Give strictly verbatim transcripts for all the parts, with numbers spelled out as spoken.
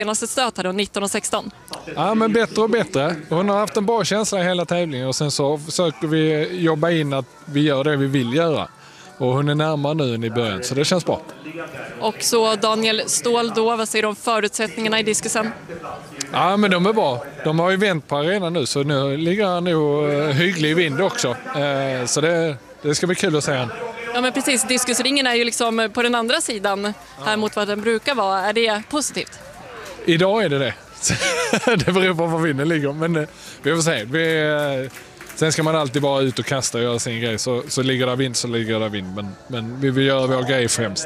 senaste stöt här då, nitton och sexton. Ja, men bättre och bättre. Hon har haft en bra känsla i hela tävlingen och sen så försöker vi jobba in att vi gör det vi vill göra. Och hon är närmare nu än i början, så det känns bra. Och så Daniel Ståhl då, vad säger du om förutsättningarna i diskusen? Ja, men de är bra. De har ju vänt på arenan nu, så nu ligger han nog hygglig vind också. Så det, det ska bli kul att se han. Ja, men precis. Diskusringen är ju liksom på den andra sidan här mot vad den brukar vara. Är det positivt? Idag är det det. Det beror på var vinden ligger, men vi får se. Vi, sen ska man alltid bara ut och kasta och göra sin grej. Så, så ligger det vind så ligger det vind. Men, men vi vill göra vår grej främst.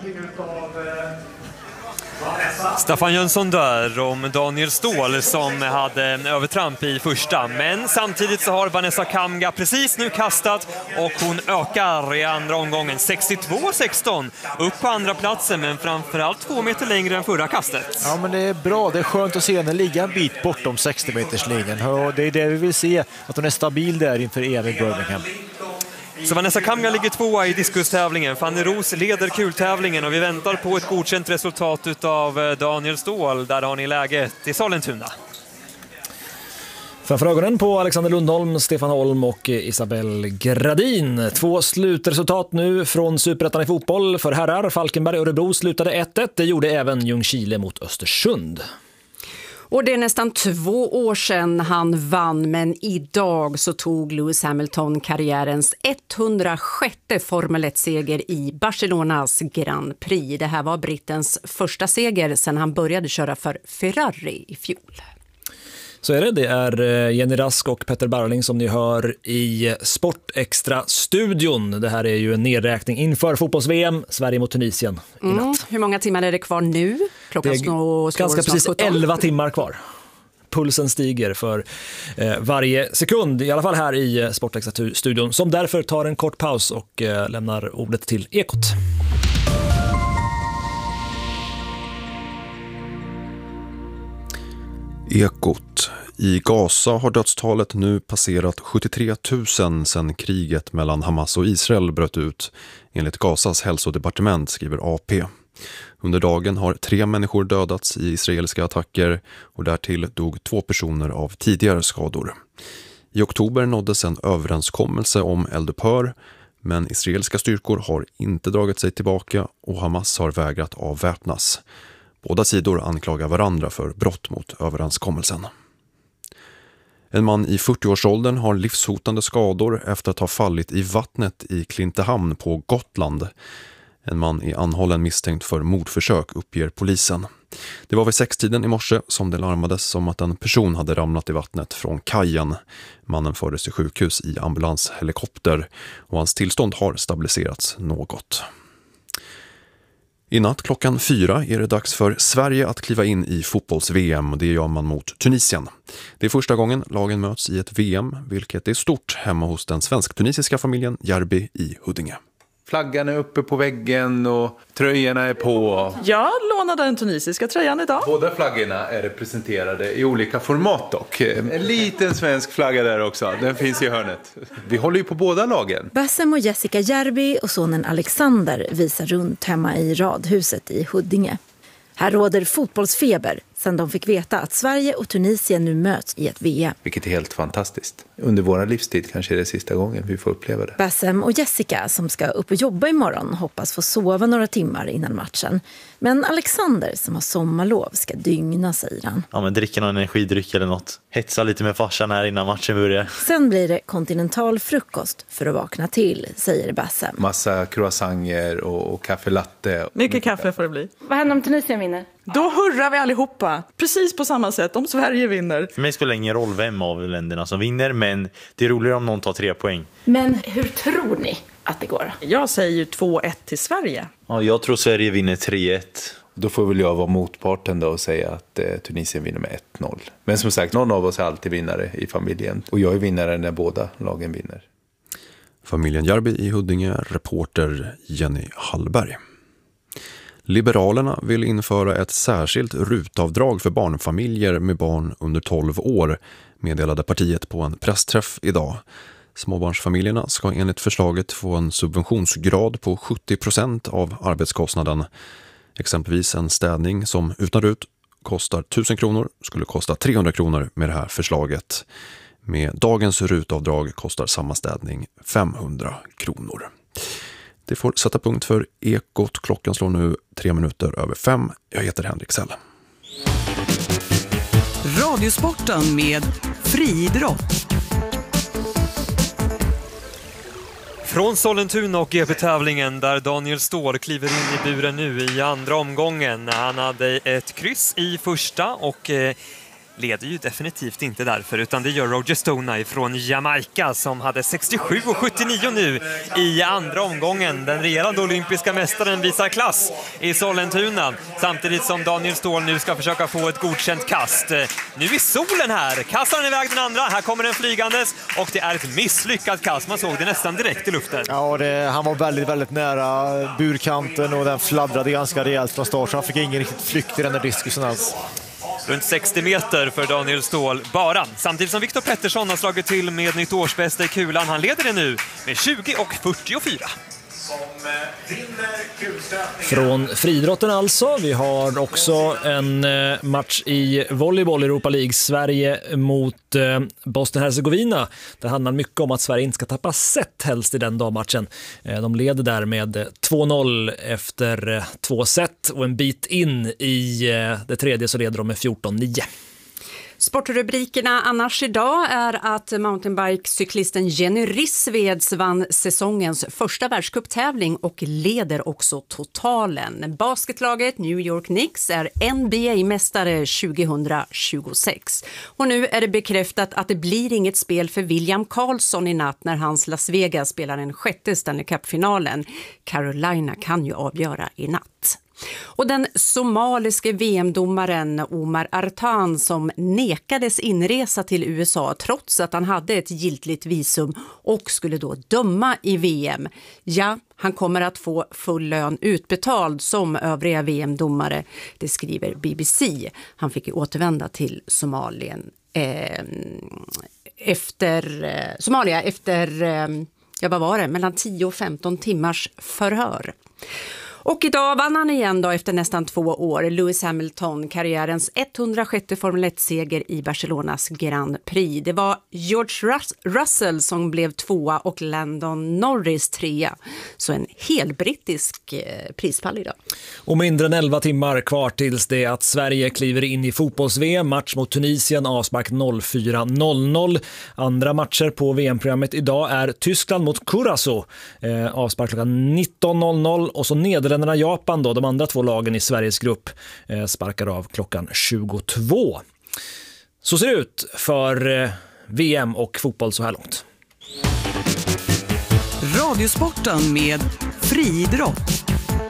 Staffan Jönsson där om Daniel Ståhl som hade övertramp i första. Men samtidigt så har Vanessa Kamga precis nu kastat och hon ökar i andra omgången. sextiotvå sexton upp på andra platsen, men framförallt två meter längre än förra kastet. Ja, men det är bra. Det är skönt att se henne ligga en bit bortom sextio meterslinjen. Och det är det vi vill se, att hon är stabil där inför E M i Birmingham. Så Vanessa Kamga ligger tvåa i diskustävlingen. Fanny Ros leder kultävlingen och vi väntar på ett godkänt resultat av Daniel Ståhl. Där har ni läget i Sollentuna. Framför ögonen på Alexander Lundholm, Stefan Holm och Isabel Gradin. Två slutresultat nu från Superettan i fotboll för herrar. Falkenberg och Örebro slutade ett ett. Det gjorde även Ljungskile mot Östersund. Och det är nästan två år sedan han vann, men idag så tog Lewis Hamilton karriärens etthundrasjätte Formel ett-seger i Barcelonas Grand Prix. Det här var brittens första seger sedan han började köra för Ferrari i fjol. Så är det. Det är Jenny Rask och Petter Barling som ni hör i Sportextra-studion. Det här är ju en nedräkning inför fotbolls-V M, Sverige mot Tunisien i natt. Mm. Hur många timmar är det kvar nu? Klockan det är slår, slår ganska precis sjutton. elva timmar kvar. Pulsen stiger för eh, varje sekund, i alla fall här i Sportextra-studion, som därför tar en kort paus och eh, lämnar ordet till Ekot. Ekot. I Gaza har dödstalet nu passerat sjuttiotre tusen sedan kriget mellan Hamas och Israel bröt ut, enligt Gazas hälsodepartement, skriver A P. Under dagen har tre människor dödats i israeliska attacker och därtill dog två personer av tidigare skador. I oktober nåddes en överenskommelse om eldupphör, men israeliska styrkor har inte dragit sig tillbaka och Hamas har vägrat avväpnas. Båda sidor anklagar varandra för brott mot överenskommelsen. En man i fyrtioårsåldern har livshotande skador efter att ha fallit i vattnet i Klintehamn på Gotland. En man är anhållen misstänkt för mordförsök, uppger polisen. Det var vid sextiden i morse som det larmades om att en person hade ramlat i vattnet från kajen. Mannen fördes till sjukhus i ambulanshelikopter och hans tillstånd har stabiliserats något. I natt klockan fyra är det dags för Sverige att kliva in i fotbolls-V M och det gör man mot Tunisien. Det är första gången lagen möts i ett V M, vilket är stort hemma hos den svensk-tunisiska familjen Järbi i Huddinge. Flaggan är uppe på väggen och tröjorna är på. Jag lånade den tunisiska tröjan idag. Båda flaggorna är representerade i olika format dock. En liten svensk flagga där också, den finns i hörnet. Vi håller ju på båda lagen. Bassem och Jessica Järbi och sonen Alexander visar runt hemma i radhuset i Huddinge. Här råder fotbollsfeber sedan de fick veta att Sverige och Tunisien nu möts i ett V M. Vilket är helt fantastiskt. Under vår livstid kanske är det sista gången vi får uppleva det. Bassem och Jessica som ska upp och jobba imorgon hoppas få sova några timmar innan matchen. Men Alexander som har sommarlov ska dygna, säger han. Ja, men dricka någon energidryck eller något. Hetsa lite med farsan här innan matchen börjar. Sen blir det kontinental frukost för att vakna till, säger Bassem. Massa croissanter och, och kaffe latte. Mycket kaffe får det bli. Vad händer om Tunisien vinner? Då hurrar vi allihopa. Precis på samma sätt om Sverige vinner. För mig spelar det ingen roll vem av länderna som vinner, men det är roligare om någon tar tre poäng. Men hur tror ni att det går? Jag säger ju två ett till Sverige. Ja, jag tror Sverige vinner tre ett. Då får väl jag vara motparten då och säga att eh, Tunisien vinner med ett noll. Men som sagt, någon av oss är alltid vinnare i familjen. Och jag är vinnare när båda lagen vinner. Familjen Järbi i Huddinge, reporter Jenny Hallberg. Liberalerna vill införa ett särskilt rutavdrag för barnfamiljer med barn under tolv år, meddelade partiet på en pressträff idag. Småbarnsfamiljerna ska enligt förslaget få en subventionsgrad på sjuttio procent av arbetskostnaden. Exempelvis en städning som utan rut kostar tusen kronor, skulle kosta trehundra kronor med det här förslaget. Med dagens rutavdrag kostar samma städning femhundra kronor. Det får sätta punkt för Ekot. Klockan slår nu tre minuter över fem. Jag heter Henrik Sell. Radiosporten med friidrott. Från Sollentuna och G P-tävlingen där Daniel Ståhl kliver in i buren nu i andra omgången. Han hade ett kryss i första och eh, leder ju definitivt inte därför, utan det gör Roger Stoney från Jamaica som hade sextiosju och sjuttionio nu i andra omgången. Den regerande olympiska mästaren visar klass i Sollentuna, samtidigt som Daniel Ståhl nu ska försöka få ett godkänt kast. Nu är solen här, kastar han iväg den andra, här kommer den flygandes och det är ett misslyckat kast. Man såg det nästan direkt i luften. Ja, det, han var väldigt, väldigt nära burkanten och den fladdrade ganska rejält från start, så han fick ingen riktigt flykt i den där diskusen alls. Runt sextio meter för Daniel Ståhl bara. Samtidigt som Viktor Pettersson har slagit till med nytt årsbästa i kulan. Han leder det nu med tjugo och fyrtiofyra. Från friidrotten alltså. Vi har också en match i volleyboll, Europa League. Sverige mot Bosnien-Herzegovina. Det handlar mycket om att Sverige inte ska tappa set helst i den dagmatchen. De leder där med två noll efter två set och en bit in i det tredje så leder de med fjorton nio. Sportrubrikerna annars idag är att mountainbike-cyklisten Jenny Rissveds vann säsongens första världscuptävling och leder också totalen. Basketlaget New York Knicks är N B A-mästare tjugohundratjugosex. Och nu är det bekräftat att det blir inget spel för William Karlsson i natt när hans Las Vegas spelar den sjätte Stanley Cup-finalen. Carolina kan ju avgöra i natt. Och den somaliske V M-domaren Omar Artan som nekades inresa till U S A trots att han hade ett giltigt visum och skulle då döma i V M. Ja, han kommer att få full lön utbetald som övriga V M-domare, det skriver B B C. Han fick ju återvända till Somalien eh, efter eh, Somalia efter eh, ja, vad var det? Mellan tio och femton timmars förhör. Och idag vann han igen då efter nästan två år. Lewis Hamilton, karriärens etthundrasjätte Formel ett-seger i Barcelonas Grand Prix. Det var George Rus- Russell som blev tvåa och Landon Norris trea. Så en hel brittisk eh, prispall idag. Och mindre än elva timmar kvar tills det att Sverige kliver in i fotbolls-V M. Match mot Tunisien, avspark fyra noll noll. Andra matcher på V M-programmet idag är Tyskland mot Curaçao. Eh, avspark klockan nitton noll noll och så Nederländerna Japan då, de andra två lagen i Sveriges grupp eh, sparkar av klockan tjugotvå. Så ser det ut för eh, V M och fotboll så här långt. Radiosporten med friidrott.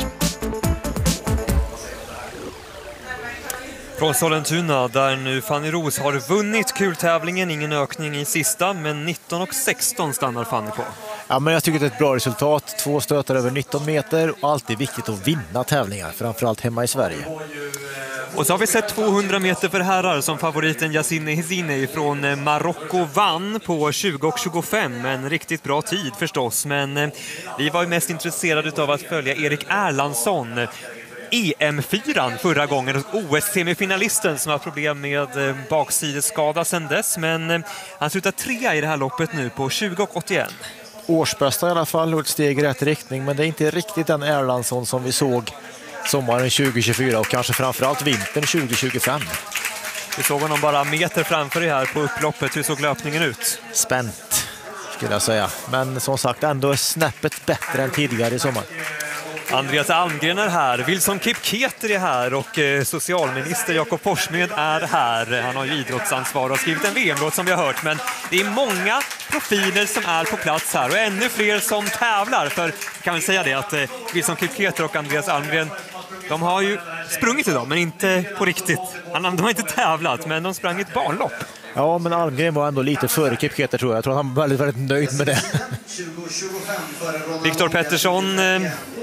Från Sollentuna där nu Fanny Ros har vunnit kultävlingen, ingen ökning i sista, men nitton och sexton stannar Fanny på. Ja, men jag tycker det är ett bra resultat. Två stötar över nitton meter och alltid viktigt att vinna tävlingar, framförallt hemma i Sverige. Och så har vi sett tvåhundra meter för herrar som favoriten Yassine Hezine från Marocko vann på tjugo och tjugofem. En riktigt bra tid förstås, men vi var ju mest intresserade av att följa Erik Erlandsson. E M fyra förra gången och O S-semifinalisten som har problem med baksideskada sedan dess, men han slutar trea i det här loppet nu på tjugo och åttioett. Årsbästa i alla fall och ett steg i rätt riktning, men det är inte riktigt den Erlandsson som vi såg sommaren tjugo tjugofyra och kanske framförallt vintern tjugo tjugofem. Vi såg honom bara meter framför dig här på upploppet. Hur såg löpningen ut? Spänt skulle jag säga, men som sagt ändå snäppet bättre än tidigare i sommar. Andreas Almgren är här, Wilson Kipketer är här och eh, socialminister Jakob Forssmed är här. Han har ju idrottsansvar och har skrivit en V M-låt som vi har hört, men det är många profiler som är på plats här och ännu fler som tävlar. För kan vi säga det att eh, Wilson Kipketer och Andreas Almgren, de har ju sprungit idag men inte på riktigt. De har inte tävlat, men de sprang ett barnlopp. Ja, men Almgren var ändå lite före Kipketer tror jag. Jag tror att han var väldigt, väldigt nöjd med det. Viktor Pettersson,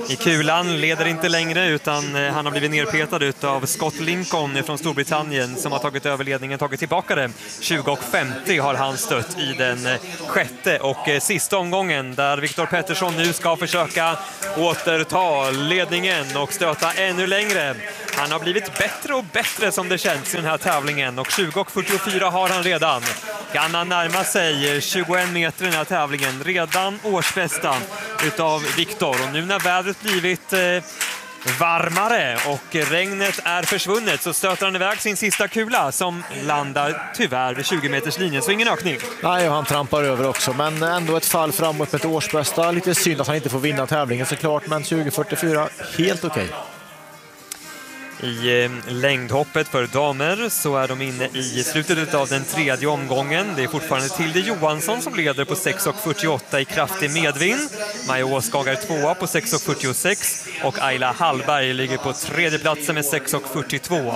i kulan, leder inte längre utan han har blivit nerpetad av Scott Lincoln från Storbritannien som har tagit över ledningen, tagit tillbaka det. tjugo och femtio har han stött i den sjätte och sista omgången där Viktor Pettersson nu ska försöka återta ledningen och stöta ännu längre. Han har blivit bättre och bättre som det känns i den här tävlingen och tjugo och fyrtiofyra har han redan. Kan han närma sig tjugoen meter i den här tävlingen, redan årsbästa utav Viktor. Och nu när vädret blivit eh, varmare och regnet är försvunnet så stöter han iväg sin sista kula som landar tyvärr vid tjugo meters linjen, så ingen ökning. Nej, och han trampar över också, men ändå ett fall framåt med ett årsbästa. Lite synd att han inte får vinna tävlingen såklart, men tjugo fyrtiofyra helt okej. Okay. I eh, längdhoppet för damer så är de inne i slutet av den tredje omgången. Det är fortfarande Tilde Johansson som leder på sex och fyrtioåtta i kraftig medvind. Maja Åskag är tvåa på sex och fyrtiosex och Ayla Hallberg ligger på tredje platsen med sex och fyrtiotvå.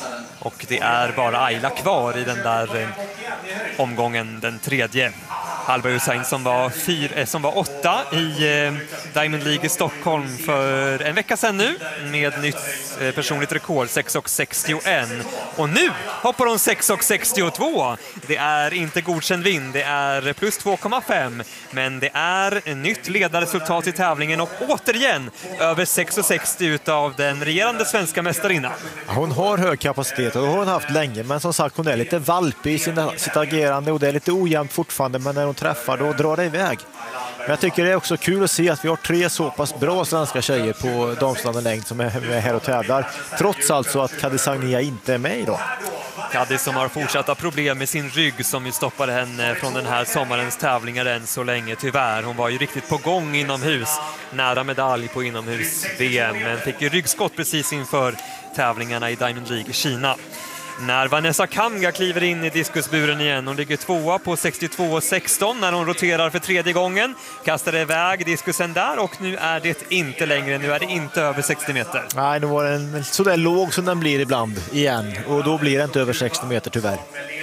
Och det är bara Ayla kvar i den där eh, omgången, den tredje. Hallberg Hussein som var, fyr, som var åtta i eh, Diamond League i Stockholm för en vecka sedan nu med nytt eh, personligt rekord sex och sextioett. Och nu hoppar hon sex och sextiotvå. Det är inte godkänd vind, det är plus två komma fem. Men det är ett nytt ledarresultat i tävlingen och återigen över sex och sextio utav den regerande svenska mästarinnan. Hon har hög kapacitet och det har hon haft länge, men som sagt hon är lite valpig i sin, sitt agerande och det är lite ojämnt fortfarande, men när hon träffar då drar det iväg. Men jag tycker det är också kul att se att vi har tre så pass bra svenska tjejer på damslandet längd som är här och tävlar, trots alltså att Kadis Agnia inte är med idag. Kadis som har fortsatta problem med sin rygg som ju stoppade henne från den här sommarens tävlingar än så länge tyvärr. Hon var ju riktigt på gång inomhus, nära medalj på inomhus-V M, men fick ju ryggskott precis inför tävlingarna i Diamond League i Kina. När Vanessa Kamga kliver in i diskusburen igen. Hon ligger tvåa på sextiotvå och sexton när hon roterar för tredje gången. Kastar iväg diskusen där och nu är det inte längre. Nu är det inte över sextio meter. Nej, nu var den så där låg som den blir ibland igen. Och då blir det inte över sextio meter tyvärr.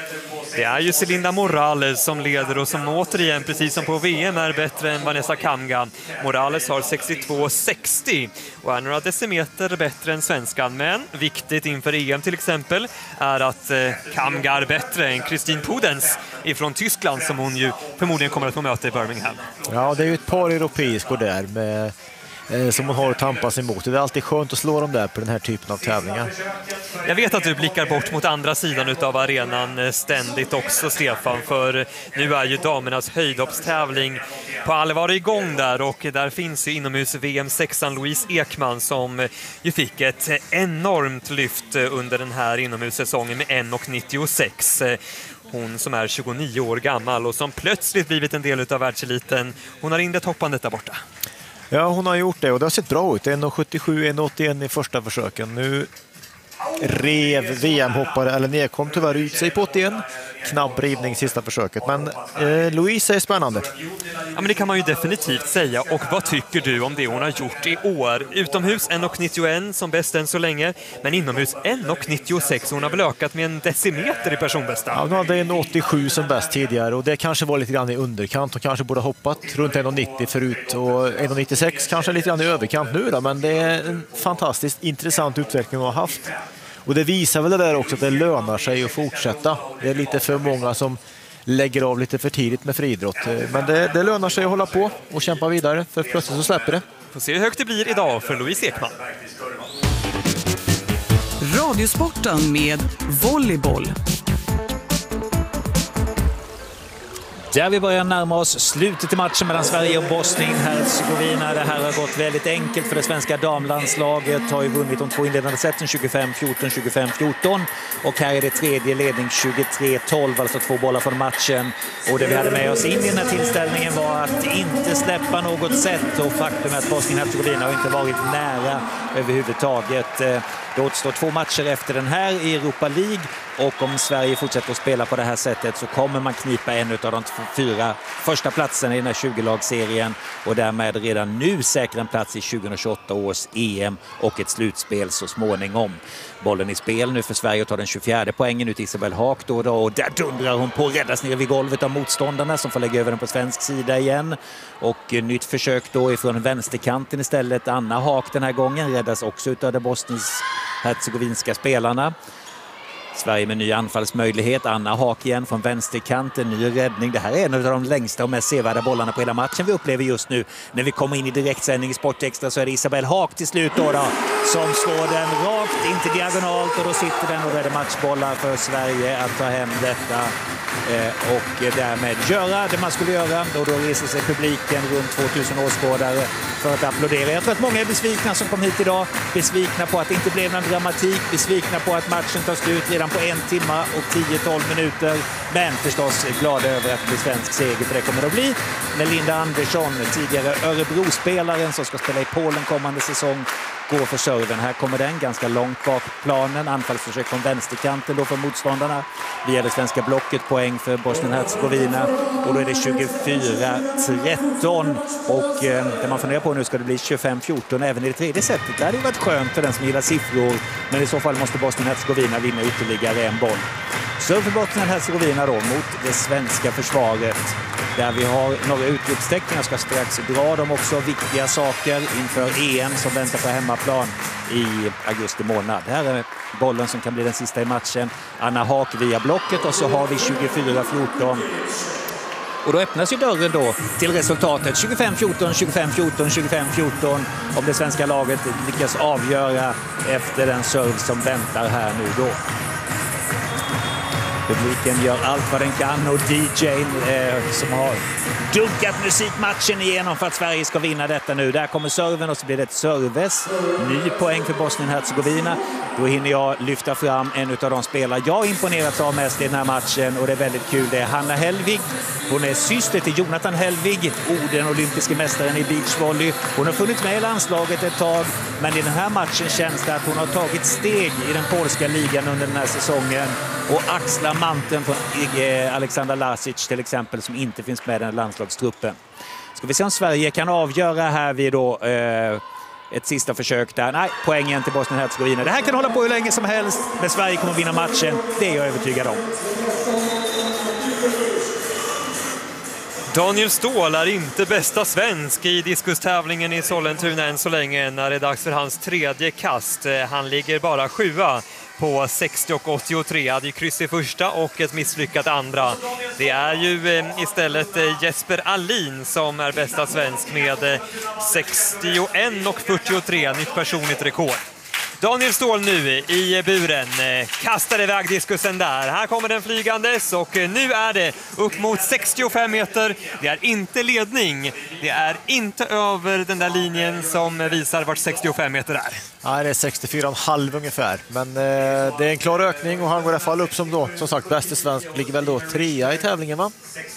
Det är ju Celinda Morales som leder och som återigen, precis som på V M, är bättre än Vanessa Kamga. Morales har sextiotvå sextio och är några decimeter bättre än svenskan. Men viktigt inför E M till exempel är att eh, Kamga är bättre än Christine Pudens ifrån Tyskland som hon ju förmodligen kommer att få möta i Birmingham. Ja, det är ju ett par europeiskor där med som hon har att tampas emot. Det är alltid skönt att slå dem där på den här typen av tävlingar. Jag vet att du blickar bort mot andra sidan av arenan ständigt också, Stefan, för nu är ju damernas höjdhoppstävling på allvar igång där och där finns ju inomhus-V M-sexan Louise Ekman som ju fick ett enormt lyft under den här inomhussäsongen med en komma nittiosex. Hon som är tjugonio år gammal och som plötsligt blivit en del av världseliten. Hon har inlett hoppandet där borta. Ja, hon har gjort det och det har sett bra ut. en komma sjuttiosju, en komma åttioen i första försöken. Nu rev V M-hoppare, eller nedkom tyvärr ut sig på åttioen. Knapp rivning sista försöket. Men eh, Louise är spännande. Ja, men det kan man ju definitivt säga. Och vad tycker du om det hon har gjort i år? Utomhus en komma nittioen som bäst än så länge. Men inomhus en komma nittiosex. Hon har väl ökat med en decimeter i personbästa. Ja, hon hade en komma åttiosju som bäst tidigare. Och det kanske var lite grann i underkant. Hon kanske borde ha hoppat runt en komma nittio förut. Och en komma nittiosex kanske lite grann i överkant nu då. Men det är en fantastiskt intressant utveckling hon har haft. Och det visar väl det där också att det lönar sig att fortsätta. Det är lite för många som lägger av lite för tidigt med friidrott. Men det, det lönar sig att hålla på och kämpa vidare, för plötsligt så släpper det. Får se hur högt det blir idag för Louise Ekman. Radiosporten med volleyboll. Där vi börjar närma oss slutet i matchen mellan Sverige och Bosnien-Hercegovina. Det här har gått väldigt enkelt för det svenska damlandslaget. Har ju vunnit de två inledande sätten tjugofem fjorton, tjugofem fjorton. Och här är det tredje ledning tjugotre tolv, alltså två bollar från matchen. Och det vi hade med oss in i den här tillställningen var att inte släppa något sätt. Och faktum är att Bosnien-Hercegovina har inte varit nära överhuvudtaget. Det återstår två matcher efter den här i Europa League. och om Sverige fortsätter att spela på det här sättet så kommer man knipa en av de fyra första platserna i den här tjugo-lagsserien och därmed redan nu säkra en plats i tjugohundratjugoåtta års E M och ett slutspel så småningom. Bollen i spel nu för Sverige och tar den tjugofjärde poängen ut Isabelle Haak då, då och där dundrar hon på, räddas ner vid golvet av motståndarna som får lägga över den på svensk sida igen. Och eh, nytt försök då ifrån vänsterkanten istället. Anna Haak den här gången räddas också utav de bosnisk-hercegovinska spelarna. Sverige med ny anfallsmöjlighet. Anna Haak igen från vänsterkanten. Ny räddning. Det här är en av de längsta och mest sevärda bollarna på hela matchen vi upplever just nu. När vi kommer in i direktsändning i Sportextra så är det Isabelle Haak till slut då, då som slår den rakt, inte diagonalt, och då sitter den och räddar matchbollar för Sverige att ta hem detta eh, och därmed göra det man skulle göra. Och då reser sig publiken runt tvåtusen åskådare för att applådera. Jag tror att många är besvikna som kom hit idag. Besvikna på att det inte blev någon dramatik. Besvikna på att matchen tar slut redan på en timme och tio till tolv minuter. Men förstås glada över att det blir svensk seger, för det kommer det att bli. Med Linda Andersson, tidigare Örebro-spelaren som ska spela i Polen kommande säsong, går för serven. Här kommer den ganska långt bak planen. Anfallsförsök från vänsterkanten då för motståndarna. Via det svenska blocket, poäng för Bosnien-Hercegovina. Och då är det tjugofyra tretton. Och eh, det man funderar på nu, ska det bli tjugofem fjorton även i det tredje sättet. Det hade ju varit skönt för den som gillar siffror. Men i så fall måste Bosnien-Hercegovina vinna ytterligare en boll. Så för Bosnien-Hercegovina då mot det svenska försvaret. Där vi har några utropstecken. Jag ska strax dra dem också. Viktiga saker inför E M som väntar på hemmaplan i augusti månad. Här är bollen som kan bli den sista i matchen. Anna Haak via blocket och så har vi tjugofyra fjorton. Och då öppnas ju dörren då till resultatet tjugofem fjorton, tjugofem fjorton, tjugofem fjorton om det svenska laget lyckas avgöra efter den serve som väntar här nu då. Publiken gör allt vad den kan och D J:n eh, som har dunkat musikmatchen igenom för att Sverige ska vinna detta nu. Där kommer serven och så blir det ett serves. Ny poäng för Bosnien-Hercegovina. Då hinner jag lyfta fram en av de spelare jag imponerats av mest i den här matchen, och det är väldigt kul. Det är Hanna Hellvig. Hon är syster till Jonathan Hellvig, den olympiska mästaren i beachvolley. Hon har funnits med i landslaget ett tag, men i den här matchen känns det att hon har tagit steg i den polska ligan under den här säsongen och axlar manteln från Alexandra Lasic till exempel, som inte finns med i den landslagstruppen. Ska vi se om Sverige kan avgöra här vid då eh, ett sista försök där. Nej, poängen till Bosnien-Hercegovina. Det här kan hålla på hur länge som helst, men Sverige kommer vinna matchen. Det är jag övertygad om. Daniel Ståhl är inte bästa svensk i diskustävlingen i Sollentuna än så länge när det är dags för hans tredje kast. Han ligger bara sjua på sextio och åttiotre, hade ju kryss i första och ett misslyckat andra. Det är ju istället Jesper Alin som är bästa svensk med sextioen och fyrtiotre, nytt personligt rekord. Daniel Ståhl nu i buren, kastar iväg diskusen där. Här kommer den flygandes och nu är det upp mot sextiofem meter. Det är inte ledning, det är inte över den där linjen som visar vart sextiofem meter är. Ja, det är sextiofyra komma fem ungefär, men eh, det är en klar ökning och han går i alla fall upp som då, som sagt, bäste svensk, ligger väl då trea i tävlingen, va?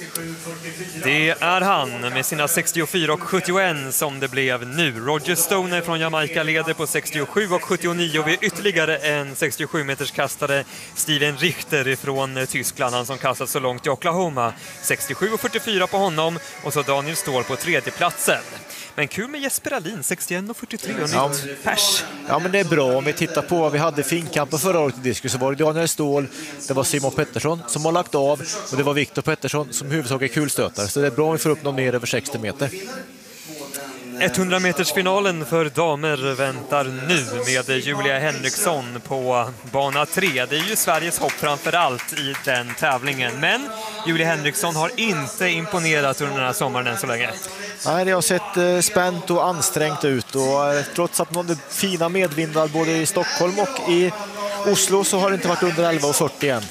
Det är han med sina sextiofyra och sjuttioen som det blev nu. Roger Stoner från Jamaica leder på sextiosju och sjuttionio vid ytterligare en sextiosju meters kastare, Steven Richter från Tyskland, han som kastat så långt i Oklahoma. sextiosju och fyrtiofyra på honom och så Daniel Ståhl på tredje platsen. Men kul med Jesper Alin, sextioen och fyrtiotre och ja, nytt pers. Ja, men det är bra. Om vi tittar på vad vi hade finkampen förra året i diskus, så var det Daniel Ståhl, det var Simon Pettersson som har lagt av och det var Viktor Pettersson som huvudsak är kulstötare. Så det är bra om vi får upp någon mer över sextio meter. hundra meters finalen för damer väntar nu med Julia Henriksson på bana tre. Det är ju Sveriges hopp framför allt i den tävlingen. Men Julia Henriksson har inte imponerat under den här sommaren än så länge. Nej, det har sett eh, spänt och ansträngt ut och eh, trots att man hade fina medvindar både i Stockholm och i Oslo så har det inte varit under elva och fyrtio än.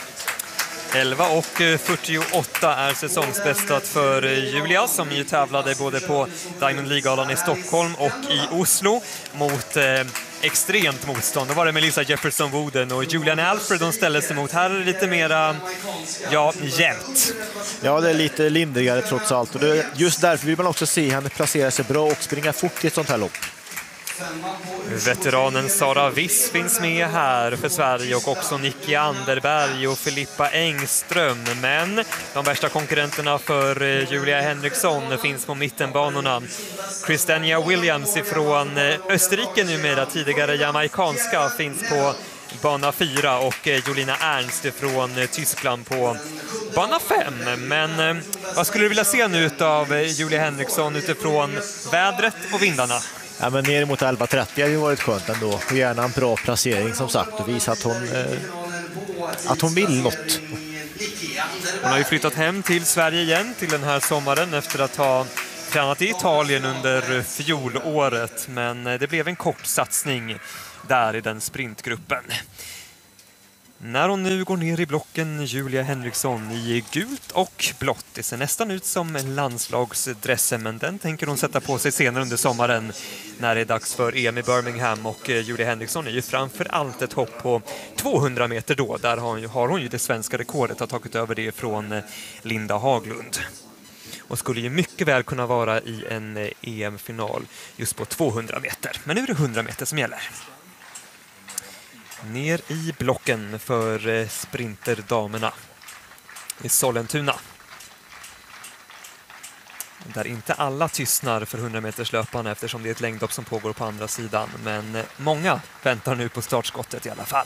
elva och fyrtioåtta är säsongsbästat för Julia som ju tävlade både på Diamond League-galan i Stockholm och i Oslo mot eh, extremt motstånd. Då var det Melissa Jefferson-Wooden och Julian Alfred de ställde sig mot. Här är det lite mera, ja, jämnt. Ja, det är lite lindrigare trots allt och det, just därför vill man också se henne placera sig bra och springa fort i ett sånt här lopp. Veteranen Sara Wiss finns med här för Sverige och också Nicky Anderberg och Filippa Engström. Men de värsta konkurrenterna för Julia Henriksson finns på mittenbanorna. Christenia Williams från Österrike numera, tidigare jamaikanska, finns på bana fyra och Jolina Ernst från Tyskland på bana fem. Men vad skulle du vilja se nu av Julia Henriksson utifrån vädret och vindarna? Ja, men ner mot elva trettio har ju varit skönt ändå. Och gärna en bra placering som sagt och visa att hon, eh, att hon vill något. Hon har ju flyttat hem till Sverige igen till den här sommaren efter att ha tränat i Italien under fjolåret. Men det blev en kort satsning där i den sprintgruppen. När hon nu går ner i blocken, Julia Henriksson i gult och blått. Det ser nästan ut som landslagsdressen, men den tänker hon sätta på sig senare under sommaren när det är dags för E M i Birmingham. Och Julia Henriksson är ju framför allt ett hopp på tvåhundra meter då. Där har hon ju, har hon ju det svenska rekordet, har tagit över det från Linda Haglund. Och skulle ju mycket väl kunna vara i en E M-final just på tvåhundra meter. Men nu är det hundra meter som gäller. Ner i blocken för sprinterdamerna i Sollentuna. Där inte alla tystnar för hundra meters löparna eftersom det är ett längdhopp som pågår på andra sidan. Men många väntar nu på startskottet i alla fall.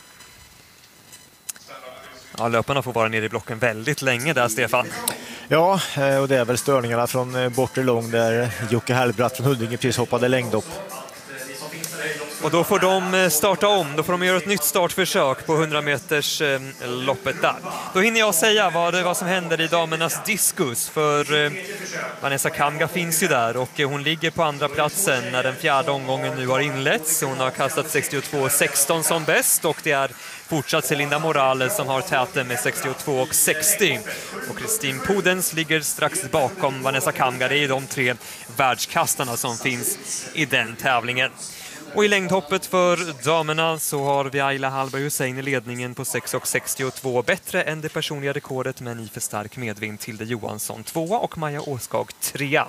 Ja, löparna får vara nere i blocken väldigt länge där, Stefan. Ja, och det är väl störningarna från bortre lång där Jocke Hellbratt från Huddinge precis hoppade längdhopp. Och då får de starta om, då får de göra ett nytt startförsök på hundra meters eh, loppet där. Då hinner jag säga vad, vad som händer i damernas diskus, för eh, Vanessa Kamga finns ju där och eh, hon ligger på andra platsen när den fjärde omgången nu har inletts. Hon har kastat sextiotvå sexton som bäst och det är fortsatt Celinda Morales som har täten med sextiotvå sextio. Och Kristin Podens ligger strax bakom Vanessa Kamga. Det är de tre världskastarna som finns i den tävlingen. Och i längdhoppet för damerna så har vi Ayla Hallberg Hussein i ledningen på sex sextiotvå. Bättre än det personliga rekordet men i för stark medvind. Tilde Johansson tvåa och Maja Åskag trea.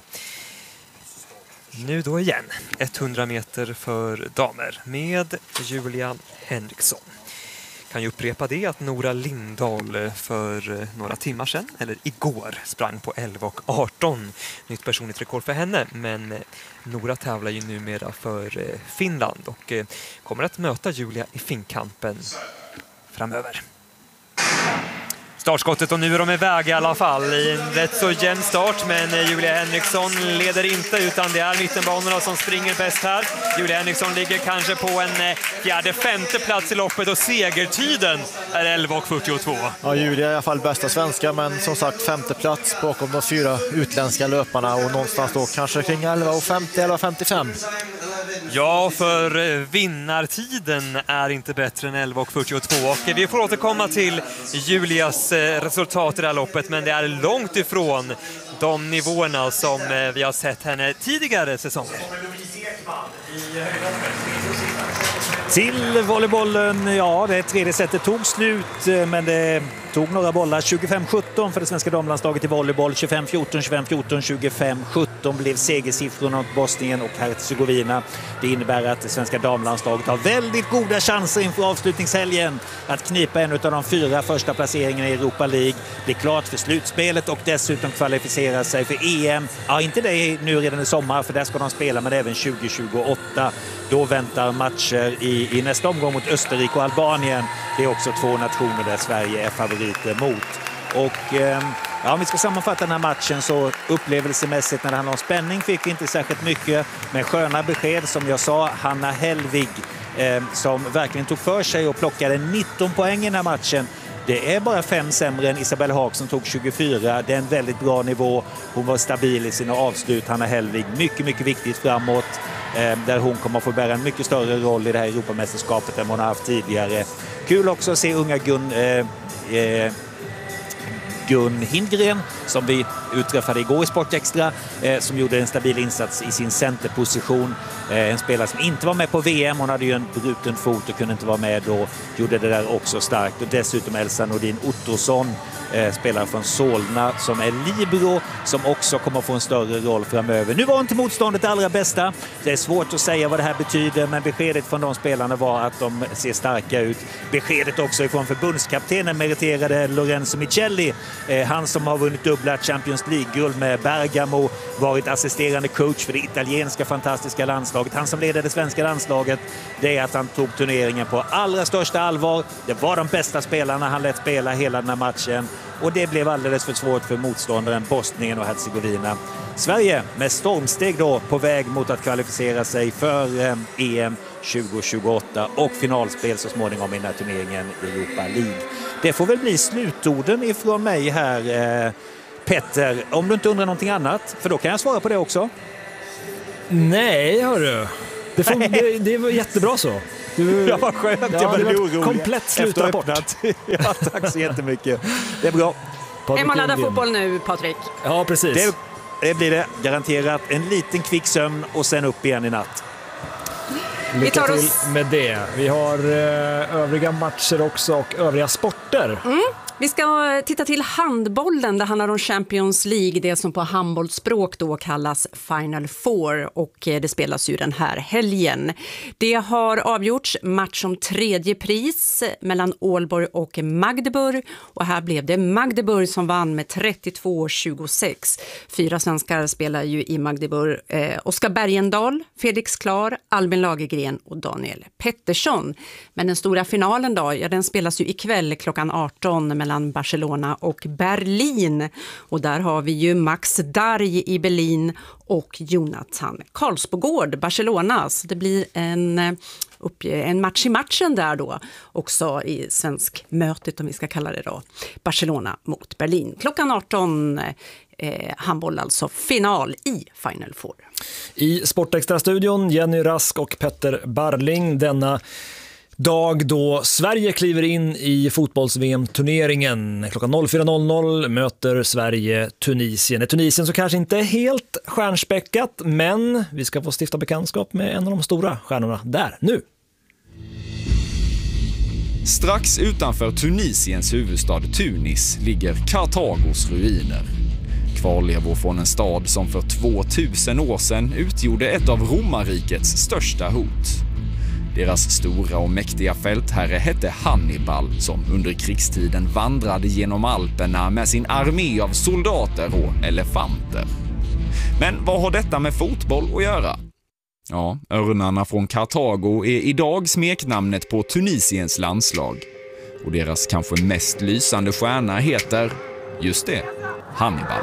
Nu då igen hundra meter för damer med Julia Henriksson. Kan ju upprepa det att Nora Lindahl för några timmar sedan, eller igår, sprang på elva arton. Nytt personligt rekord för henne, men Nora tävlar ju numera för Finland och kommer att möta Julia i finkampen framöver. Startskottet och nu är de iväg i alla fall i en rätt så jämn start, men Julia Henriksson leder inte utan det är mittenbanorna som springer bäst här. Julia Henriksson ligger kanske på en fjärde femte plats i loppet och segertiden är elva fyrtiotvå. Ja, Julia är i alla fall bästa svenska, men som sagt femte plats bakom de fyra utländska löparna och någonstans då kanske kring elva femtio elva femtiofem. Ja, för vinnartiden är inte bättre än elva fyrtiotvå och vi får återkomma till Julias resultat i det här loppet, men det är långt ifrån de nivåerna som vi har sett henne tidigare säsonger. Till volleybollen, ja, det tredje setet tog slut, men det tog några bollar. tjugofem sjutton för det svenska damlandslaget i volleyboll. tjugofem fjorton, tjugofem fjorton, tjugofem sjutton blev segersiffrorna åt Bosnien och Herzegovina. Det innebär att det svenska damlandslaget har väldigt goda chanser inför avslutningshelgen att knipa en av de fyra första placeringarna i Europa League, bli klart för slutspelet och dessutom kvalificera sig för E M. Ja, inte det nu redan i sommar, för där ska de spela, men även tjugo tjugoåtta. Då väntar matcher i, i nästa omgång mot Österrike och Albanien. Det är också två nationer där Sverige är favoriter mot. Och eh, ja, om vi ska sammanfatta den här matchen så upplevelsemässigt när det handlar om spänning fick vi inte särskilt mycket. Men sköna besked, som jag sa, Hanna Hellvig eh, som verkligen tog för sig och plockade nitton poäng i den här matchen. Det är bara fem sämre än Isabel Haag som tog tjugofyra. Det är en väldigt bra nivå. Hon var stabil i sina avslut, Hanna Hellvig. Mycket, mycket viktigt framåt. Eh, där hon kommer att få bära en mycket större roll i det här Europamästerskapet än hon har haft tidigare. Kul också att se unga Gun... Eh, eh, Gun Hindgren som vi utträffade igår i Sportextra, eh, som gjorde en stabil insats i sin centerposition. Eh, en spelare som inte var med på V M, hon hade ju en bruten fot och kunde inte vara med då, gjorde det där också starkt. Och dessutom Elsa Nordin Ottosson, eh, spelare från Solna som är libero, som också kommer att få en större roll framöver. Nu var inte motståndet det allra bästa. Det är svårt att säga vad det här betyder, men beskedet från de spelarna var att de ser starka ut. Beskedet också ifrån förbundskaptenen, meriterade Lorenzo Michelli, eh, han som har vunnit dubbla Champions League-guld med Bergamo, varit assisterande coach för det italienska fantastiska landslaget. Han som leder det svenska landslaget, det är att han tog turneringen på allra största allvar. Det var de bästa spelarna han lät spela hela den här matchen och det blev alldeles för svårt för motståndaren Bosnien och Herzegovina. Sverige med stormsteg då på väg mot att kvalificera sig för eh, E M tjugo tjugoåtta och finalspel så småningom i den här turneringen i Europa League. Det får väl bli slutorden ifrån mig här, eh, Petter, om du inte undrar någonting annat, för då kan jag svara på det också. Nej, hörru. Det, får, det, det var jättebra så. Du, ja, vad skönt. Ja, jag det var orolig. komplett slutrapport. Ja, tack så jättemycket. Det är bra. Emma laddar fotboll nu, Patrik. Ja, precis. Det, det blir det. Garanterat en liten kvick sömn och sen upp igen i natt. Lycka till oss... med det. Vi har eh, övriga matcher också och övriga sporter. Mm. Vi ska titta till handbollen. Det handlar om Champions League, det som på handbollsspråk då kallas Final Four, och det spelas ju den här helgen. Det har avgjorts match om tredje pris mellan Ålborg och Magdeburg, och här blev det Magdeburg som vann med trettiotvå tjugosex. Fyra svenskar spelar ju i Magdeburg. Eh, Oskar Bergendal, Felix Klar, Albin Lagergren och Daniel Pettersson. Men den stora finalen då, ja, den spelas ju ikväll klockan arton mellan Barcelona och Berlin. Och där har vi ju Max Darj i Berlin och Jonathan Karlsbogård, Barcelonas. Det blir en, en match i matchen där då, också i svensk mötet om vi ska kalla det då. Barcelona mot Berlin. Klockan arton, eh, handboll alltså, final i Final Four. I Sportextra-studion, Jenny Rask och Petter Barling, denna dag då Sverige kliver in i fotbolls-V M-turneringen. Klockan fyra möter Sverige Tunisien. Ett Tunisien som kanske inte är helt stjärnspäckat, men vi ska få stifta bekantskap med en av de stora stjärnorna där nu. Strax utanför Tunisiens huvudstad Tunis ligger Kartagos ruiner. Kvarlevor från en stad som för tvåtusen år sedan utgjorde ett av romarrikets största hot. Deras stora och mäktiga fältherre hette Hannibal, som under krigstiden vandrade genom Alperna med sin armé av soldater och elefanter. Men vad har detta med fotboll att göra? Ja, örnarna från Kartago är idag smeknamnet på Tunisiens landslag. Och deras kanske mest lysande stjärna heter, just det, Hannibal.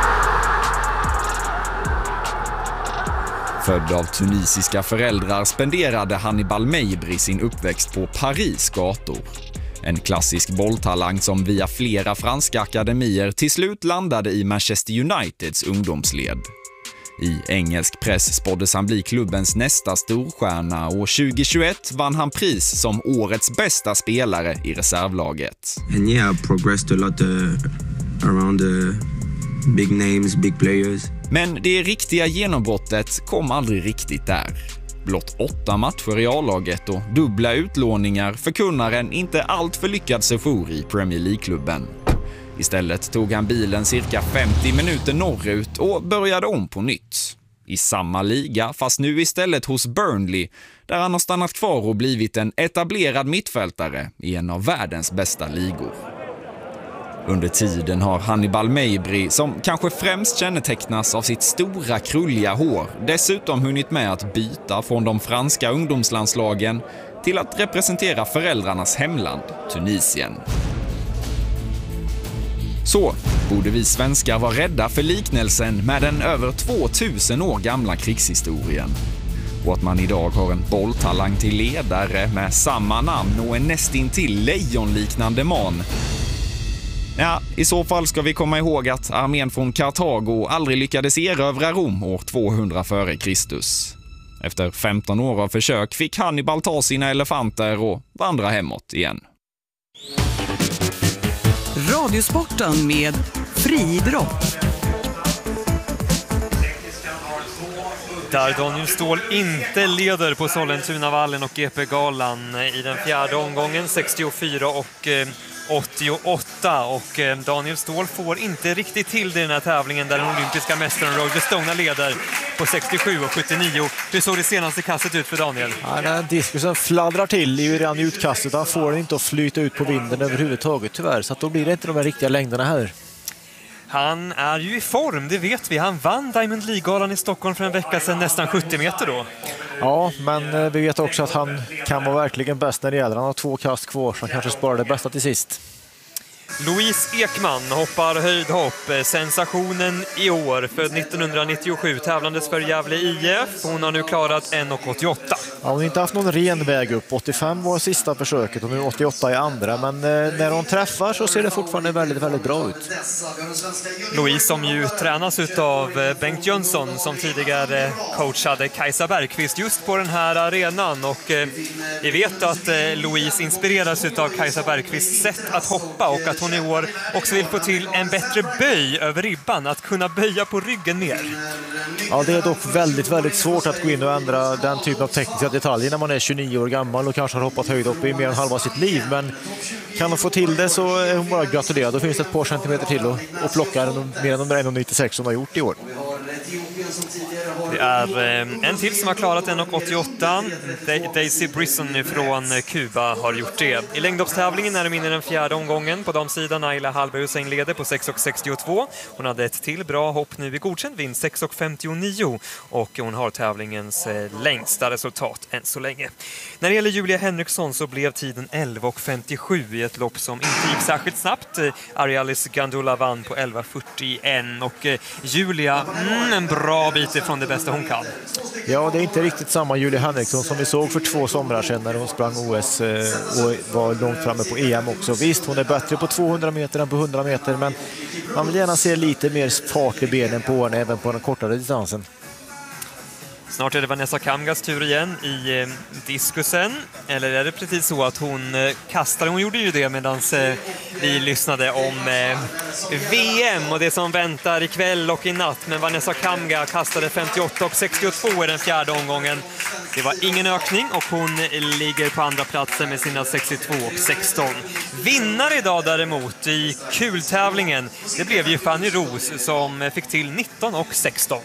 Född av tunisiska föräldrar spenderade Hannibal Mejbri sin uppväxt på Paris gator. En klassisk bolltalang som via flera franska akademier till slut landade i Manchester Uniteds ungdomsled. I engelsk press spåddes han bli klubbens nästa storstjärna och tjugohundratjugoett vann han pris som årets bästa spelare i reservlaget. And yeah, I progressed a lot uh, around the big names, big players. Men det riktiga genombrottet kom aldrig riktigt där. Blott åtta matcher i A-laget och dubbla utlåningar förkunnar en inte allt för lyckad sejour i Premier League-klubben. Istället tog han bilen cirka femtio minuter norrut och började om på nytt. I samma liga, fast nu istället hos Burnley, där han har stannat kvar och blivit en etablerad mittfältare i en av världens bästa ligor. Under tiden har Hannibal Mejbri, som kanske främst kännetecknas av sitt stora krulliga hår, dessutom hunnit med att byta från de franska ungdomslandslagen till att representera föräldrarnas hemland, Tunisien. Så borde vi svenskar vara rädda för liknelsen med den över tvåtusen år gamla krigshistorien. Och att man idag har en bolltalang till ledare med samma namn och en nästintill lejonliknande man. Ja, i så fall ska vi komma ihåg att armén från Kartago aldrig lyckades erövra Rom år tvåhundra före Kristus. Efter femton år av försök fick Hannibal ta sina elefanter och vandra hemåt igen. Radiosporten med friidrott. Där Daniel Ståhl inte leder på Sollentunavallen och G P-galan i den fjärde omgången, sextiofyra och åttioåtta. Och Daniel Ståhl får inte riktigt till det i den här tävlingen där den olympiska mästaren Roger Stone leder på sextiosju och sjuttionio. Hur såg det senaste kastet ut för Daniel? Ja, den diskusen fladdrar till i redan utkastet. Han får den inte att flyta ut på vinden överhuvudtaget tyvärr. Så att då blir det inte de här riktiga längderna här. Han är ju i form, det vet vi. Han vann Diamond League-galan i Stockholm för en vecka sedan, nästan sjuttio meter då. Ja, men vi vet också att han kan vara verkligen bäst när det gäller. Han har två kast kvar så han kanske sparar det bästa till sist. Louise Ekman hoppar höjdhopp, sensationen i år, för nittonhundranittiosju, tävlandes för Gävle I F. Hon har nu klarat en åttioåtta. Ja, hon har inte haft någon ren väg upp. åttiofem var sista försöket och nu åttioåtta i andra. Men när hon träffar så ser det fortfarande väldigt, väldigt bra ut. Louise som ju tränas av Bengt Jönsson som tidigare coachade Kajsa Bergqvist just på den här arenan. Och vi vet att Louise inspireras av Kajsa Bergqvists sätt att hoppa och att hon i år också vill få till en bättre böj över ribban, att kunna böja på ryggen mer. Ja, det är dock väldigt, väldigt svårt att gå in och ändra den typen av tekniska detaljer när man är tjugonio år gammal och kanske har hoppat höjdhopp i mer än halva sitt liv. Men kan hon få till det så är hon bara gratulerad. Då finns det ett par centimeter till och, och plocka mer än de en nittiosex som har gjort i år. Det är en till som har klarat en åttioåtta. Daisy Brisson från Kuba har gjort det. I längdhoppstävlingen är det mindre den fjärde omgången. På damsidan Ayla Hallberg Hussein leder på sex sextiotvå. Hon hade ett till bra hopp nu i godkänd vinst, sex femtionio. Och hon har tävlingens längsta resultat än så länge. När det gäller Julia Henriksson så blev tiden elva femtiosju i ett lopp som inte gick särskilt snabbt. Arialis Gandula vann på elva fyrtioen och Julia, mm, en bra bit ifrån det bästa hon kan. Ja, det är inte riktigt samma Julia Henriksson som vi såg för två somrar sedan när hon sprang O S och var långt framme på E M också. Visst, hon är bättre på tvåhundra meter än på hundra meter, men man vill gärna se lite mer fart i benen på henne även på den kortare distansen. Snart är det Vanessa Kamgas tur igen i eh, diskusen. Eller är det precis så att hon eh, kastar? Hon gjorde ju det medan eh, vi lyssnade om eh, V M och det som väntar ikväll och i natt. Men Vanessa Kamga kastade femtioåtta och sextiotvå i den fjärde omgången. Det var ingen ökning och hon ligger på andra platsen med sina sextiotvå och sexton. Vinnare idag däremot i kultävlingen, det blev ju Fanny Ros som fick till nitton och sexton.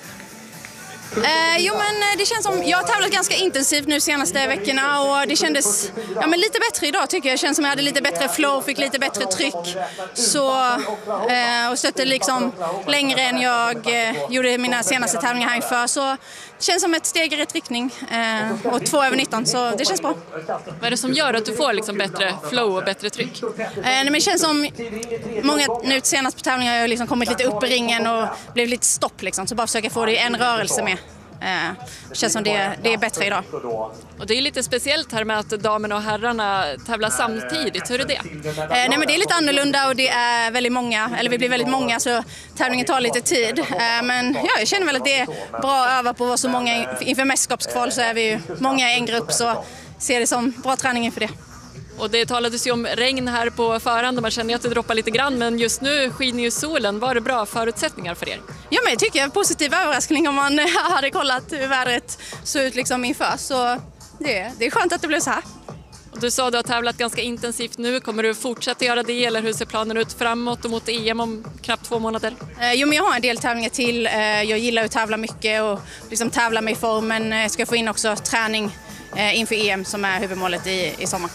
Eh, jo men det känns som, jag har tävlat ganska intensivt nu senaste veckorna och det kändes ja, men lite bättre idag tycker jag. Det känns som jag hade lite bättre flow, fick lite bättre tryck så, eh, och stötte liksom längre än jag eh, gjorde mina senaste tävlingar här inför. Så det känns som ett steg i rätt riktning eh, och två över nitton så det känns bra. Vad är det som gör att du får liksom bättre flow och bättre tryck? Eh, nej, men det känns som många nu senast på tävlingar har jag liksom kommit lite upp i ringen och blev lite stopp liksom, så bara försöka få det i en rörelse med. Eh, det känns som det, det är bättre idag. Och det är lite speciellt här med att damerna och herrarna tävlar samtidigt. Hur är det? Eh, nej men det är lite annorlunda och det är väldigt många, eller vi blir väldigt många så tävlingen tar lite tid. Eh, men ja, jag känner väl att det är bra att öva på att vara så många. Inför mästerskapskval så är vi ju många i en grupp så ser det som bra träning inför det. Och det talades ju om regn här på förhand och man känner att det droppar lite grann, men just nu skiner ju solen. Var det bra förutsättningar för er? Ja, men jag tycker det är en positiv överraskning om man hade kollat hur vädret såg ut liksom inför. Så det, det är skönt att det blev så här. Och du sa att du har tävlat ganska intensivt nu. Kommer du fortsätta göra det eller hur ser planen ut framåt och mot E M om knappt två månader? Eh, jo, men jag har en del tävlingar till. Eh, jag gillar att tävla mycket och liksom tävla mig i form, men jag ska få in också träning eh, inför E M som är huvudmålet i, i sommar.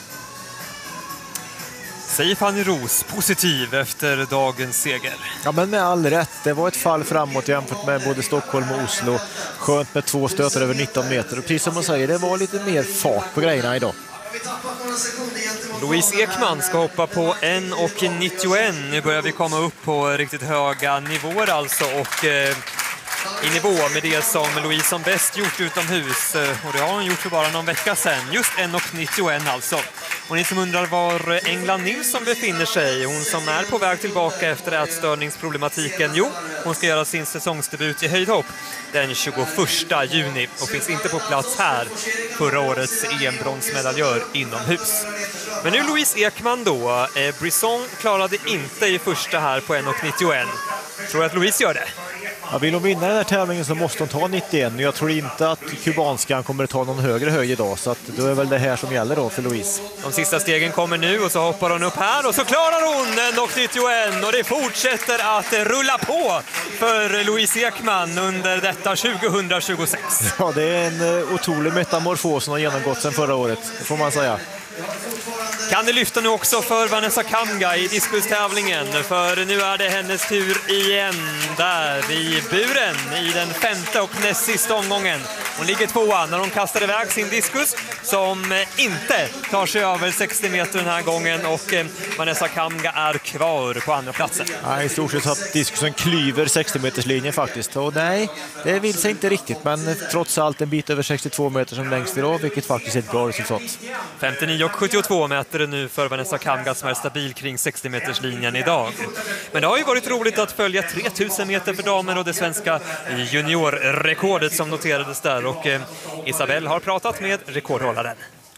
Säger Fanny Ros positiv efter dagens seger. Ja, men med all rätt. Det var ett fall framåt jämfört med både Stockholm och Oslo. Skönt med två stöter över nitton meter. Och precis som man säger, det var lite mer fart på grejerna idag. Louise Ekman ska hoppa på en nittioett. Nu börjar vi komma upp på riktigt höga nivåer alltså. Och eh, i nivå med det som Louise som bäst gjort utomhus. Och det har hon gjort för bara någon vecka sedan. Just en nittioett alltså. Och ni som undrar var Engla Nilsson befinner sig, hon som är på väg tillbaka efter ätstörningsproblematiken, jo, hon ska göra sin säsongsdebut i höjdhopp den tjugoförsta juni och finns inte på plats här, förra årets E M-bronsmedaljör inomhus. Men nu Louise Ekman då, eh, Brisson klarade inte i första här på en nittioett. Tror att Louise gör det? Ja, vill hon vinna den här tävlingen så måste hon ta nittioett. Jag tror inte att kubanskan kommer att ta någon högre höjd idag, så att då är väl det här som gäller då för Louise. De sista stegen kommer nu och så hoppar hon upp här och så klarar hon en nittioett och det fortsätter att rulla på för Louise Ekman under detta tjugohundratjugosex. Ja, det är en otrolig metamorfos som har genomgått sedan förra året, får man säga. Kan det lyfta nu också för Vanessa Kamga i diskustävlingen, för nu är det hennes tur igen där i buren i den femte och näst sista omgången. Hon ligger tvåa när hon kastar iväg sin diskus som inte tar sig över sextio meter den här gången, och Vanessa Kamga är kvar på andra platsen. Ja, i stort sett att diskusen klyver sextio meters linjen faktiskt, och nej, det vill sig inte riktigt, men trots allt en bit över sextiotvå meter som längst idag, vilket faktiskt är ett bra resultat. femtionio och sjuttiotvå meter nu för Vanessa Kamga som är stabil kring sextio meters linjen idag. Men det har ju varit roligt att följa tre tusen meter för damer och det svenska juniorrekordet som noterades där, och eh, Isabelle har pratat med rekordhållaren.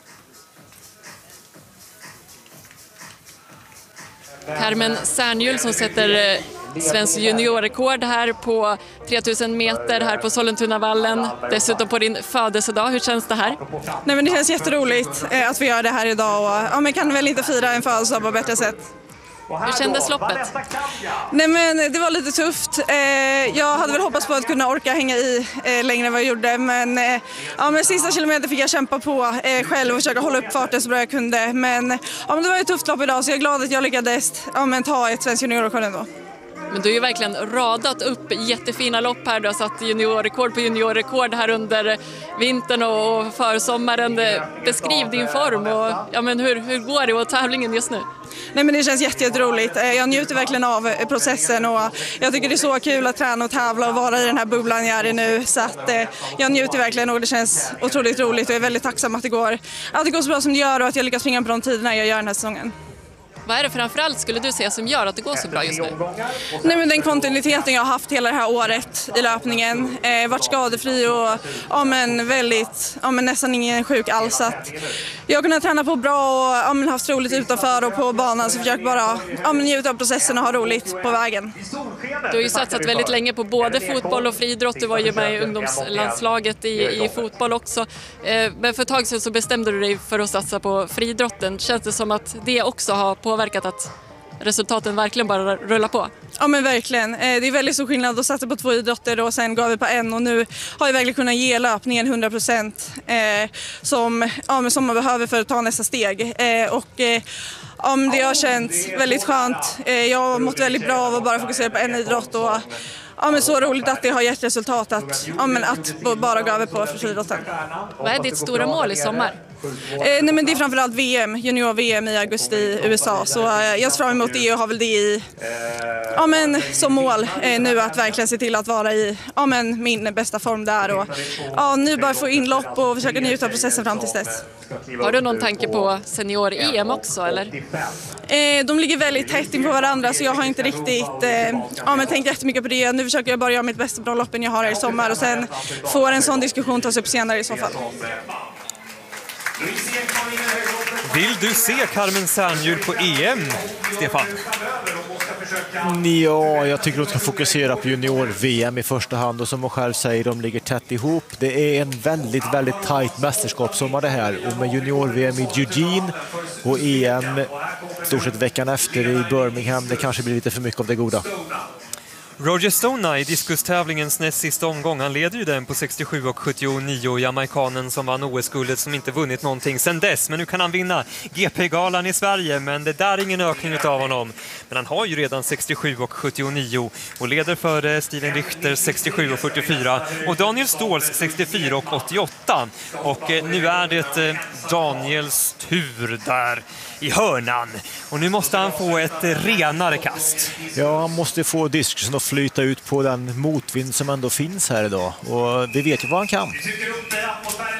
Carmen Särnhjul som sätter eh, svensk juniorrekord här på tre tusen meter här på Sollentunavallen, dessutom på din födelsedag. Hur känns det här? Nej, men det känns jätteroligt eh, att vi gör det här idag, och ja, men kan väl inte fira en födelsedag på bättre sätt. Hur kändes loppet? Nej, men det var lite tufft. Eh, jag hade väl hoppats på att kunna orka hänga i eh, längre än vad jag gjorde, men, eh, ja, men sista kilometer fick jag kämpa på eh, själv och försöka hålla upp farten så bra jag kunde. Men, ja, men det var ett tufft lopp idag, så jag är glad att jag lyckades ja, men ta ett svensk juniorrekord ändå. Men du har ju verkligen radat upp jättefina lopp här. Du har satt juniorrekord på juniorrekord här under vintern och försommaren. Beskriv din form och ja, men hur, hur går det åt tävlingen just nu? Nej, men det känns jätteroligt. Jag njuter verkligen av processen och jag tycker det är så kul att träna och tävla och vara i den här bubblan jag är i nu. Så att jag njuter verkligen och det känns otroligt roligt och jag är väldigt tacksam att det går, att det går så bra som det gör och att jag lyckas springa på de tiderna jag gör den här säsongen. Vad är det framförallt skulle du säga som gör att det går så bra just nu? Nej, men den kontinuiteten jag har haft hela det här året i löpningen, eh, varit skadefri och ja, men väldigt, ja, men nästan ingen sjuk alls. Att jag har kunnat träna på bra och ja, men haft roligt utanför och på banan, så försöker bara ja, men njuta av processen och ha roligt på vägen. Du har ju satsat väldigt länge på både fotboll och friidrott. Du var ju med i ungdomslandslaget i, i fotboll också. Eh, men för ett tag sedan så bestämde du dig för att satsa på friidrotten. Känns det som att det också har påverkat att resultaten verkligen bara rullar på? Ja, men verkligen. Det är väldigt stor skillnad att satsa på två idrotter och sen gav vi på en, och nu har jag verkligen kunnat ge löpningen hundra procent eh, som, ja, som man behöver för att ta nästa steg. Eh, och eh, ja, det har känts väldigt skönt. Eh, jag har mått väldigt bra av att bara fokusera på en idrott och ja, men så roligt att det har gett resultat att, ja, men att bara gå över på friidrotten. Vad är ditt stora mål i sommar? Eh, nej, men det är framförallt V M, junior-V M i augusti i U S A. Så eh, jag ser fram emot det och har väl det i, ja, men, som mål eh, nu att verkligen se till att vara i ja, men, min bästa form där. Och, ja, nu bara få inlopp och försöka njuta av processen fram till dess. Har du någon tanke på senior-E M också? Eller? Eh, de ligger väldigt tätt in på varandra, så jag har inte riktigt eh, ja, men tänkt jättemycket på det. Nu försöker jag bara göra mitt bästa bra loppen jag har här i sommar och sen får en sån diskussion tas upp senare i så fall. Vill du se Carmen Särnhjul på E M, Stefan? Ja, jag tycker att de ska fokusera på junior-V M i första hand, och som hon själv säger, de ligger tätt ihop. Det är en väldigt, väldigt tajt mästerskapssommar det här, och med junior-V M i Eugene och E M stort sett veckan efter i Birmingham, det kanske blir lite för mycket av det goda. Roger Stona i diskustävlingens näst sista omgång, han leder ju den på sextiosju och sjuttionio, jamaikanen som vann O S-guldet som inte vunnit någonting sedan dess, men nu kan han vinna G P-galan i Sverige, men det där är ingen ökning av honom. Men han har ju redan sextiosju och sjuttionio och leder för Steven Richter sextiosju och fyrtiofyra och Daniel Ståhls sextiofyra och åttioåtta, och nu är det Daniels tur där i hörnan, och nu måste han få ett renare kast. Ja, han måste få diskusen att flyta ut på den motvind som ändå finns här idag, och vi vet ju vad han kan.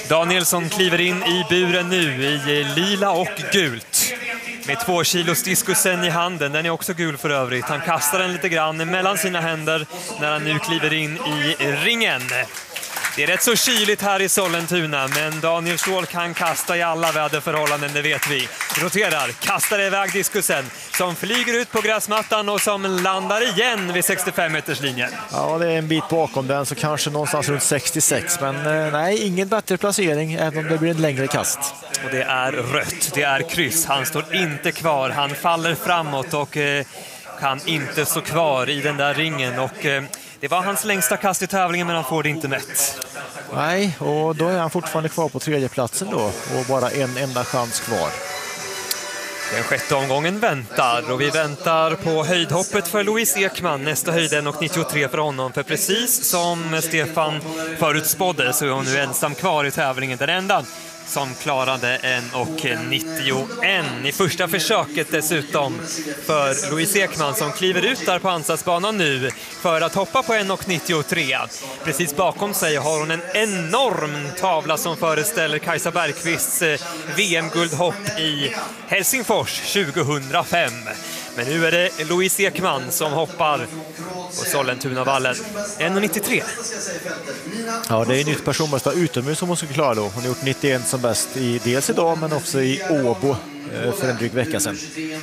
Danielsson kliver in i buren nu i lila och gult. Med två kilos diskusen i handen, den är också gul för övrigt. Han kastar den lite grann mellan sina händer när han nu kliver in i ringen. Det är rätt så kyligt här i Sollentuna, men Daniel Ståhl kan kasta i alla väderförhållanden, det vet vi. Roterar, kastar iväg diskusen som flyger ut på gräsmattan och som landar igen vid sextiofem meters linjen. Ja, det är en bit bakom den, så kanske någonstans runt sextiosex. Men nej, ingen bättre placering, även om det blir en längre kast. Och det är rött, det är kryss. Han står inte kvar, han faller framåt och eh, kan inte stå kvar i den där ringen. Och eh, det var hans längsta kast i tävlingen, men han får det inte mätt. Nej, och då är han fortfarande kvar på tredje platsen då, och bara en enda chans kvar. Den sjätte omgången väntar, och vi väntar på höjdhoppet för Louise Ekman. Nästa höjd är nog nittiotre för honom, för precis som Stefan förutspådde så är hon nu ensam kvar i tävlingen. Den enda som klarade en nittioen i första försöket dessutom för Louise Ekman, som kliver ut där på ansatsbanan nu för att hoppa på en nittiotre. Precis bakom sig har hon en enorm tavla som föreställer Kajsa Bergqvists V M-guldhopp i Helsingfors tjugohundrafem. Men nu är det Louise Ekman som hoppar på Sollentunavallen. en nittiotre. Ja, det är nytt personbästa utomhus som hon ska klara då. Hon har gjort nittioen som bäst i dels idag, men också i Åbo för en dryg vecka sedan.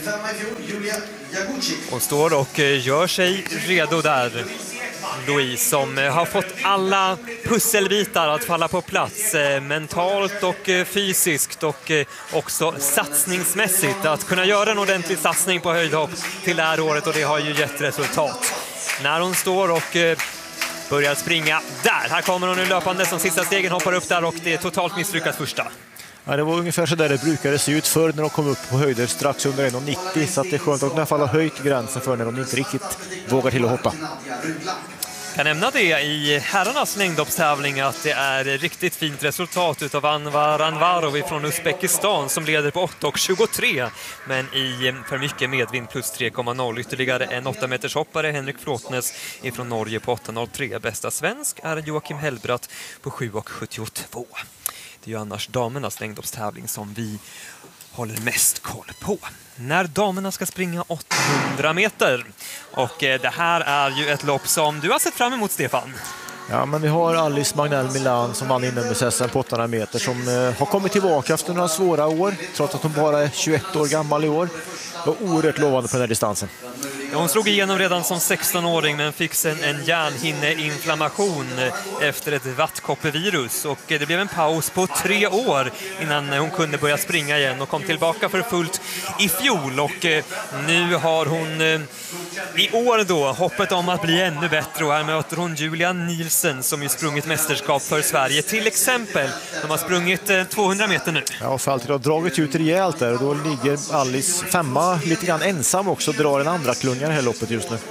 Hon står och gör sig redo där, Louise, som har fått alla pusselbitar att falla på plats, mentalt och fysiskt och också satsningsmässigt, att kunna göra en ordentlig satsning på höjdhopp till det här året, och det har ju gett resultat. När hon står och börjar springa där, här kommer hon nu löpande som sista stegen, hoppar upp där, och det är totalt misslyckat första. Ja, det var ungefär så där det brukade se ut förr när de kom upp på höjder strax under en nittio, så att det är skönt att i alla fall ha höjt gränsen för när de inte riktigt vågar till att hoppa. Jag kan nämna det i herrarnas längdhoppstävling att det är riktigt fint resultat utav Anvar Anvarov från Uzbekistan som leder på åtta tjugotre, men i för mycket medvind plus tre komma noll. Ytterligare en åtta meters hoppare, Henrik Flåtnes från Norge på åtta noll tre. Bästa svensk är Joakim Hellbratt på sju sjuttiotvå. Det är ju annars damernas längdhoppstävling som vi håller mest koll på. När damerna ska springa åttahundra meter. Och det här är ju ett lopp som du har sett fram emot, Stefan. Ja, men vi har Alice Magnell Milan som vann inomhus-S M på åttahundra meter, som eh, har kommit tillbaka efter några svåra år, trots att hon bara är tjugoett år gammal i år. Det var oerhört lovande på den här distansen. Ja, hon slog igenom redan som sexton-åring, men fick sen en hjärnhinneinflammation efter ett vattkoppevirus, och det blev en paus på tre år innan hon kunde börja springa igen och kom tillbaka för fullt i fjol. Och nu har hon i år då hoppet om att bli ännu bättre, och här möter hon Julia Nielsen som ju sprungit mästerskap för Sverige till exempel. De har sprungit tvåhundra meter nu. Ja, och Falter har dragit ut rejält där, och då ligger Alice femma lite grann ensam också och drar en andra klunga det här loppet just nu.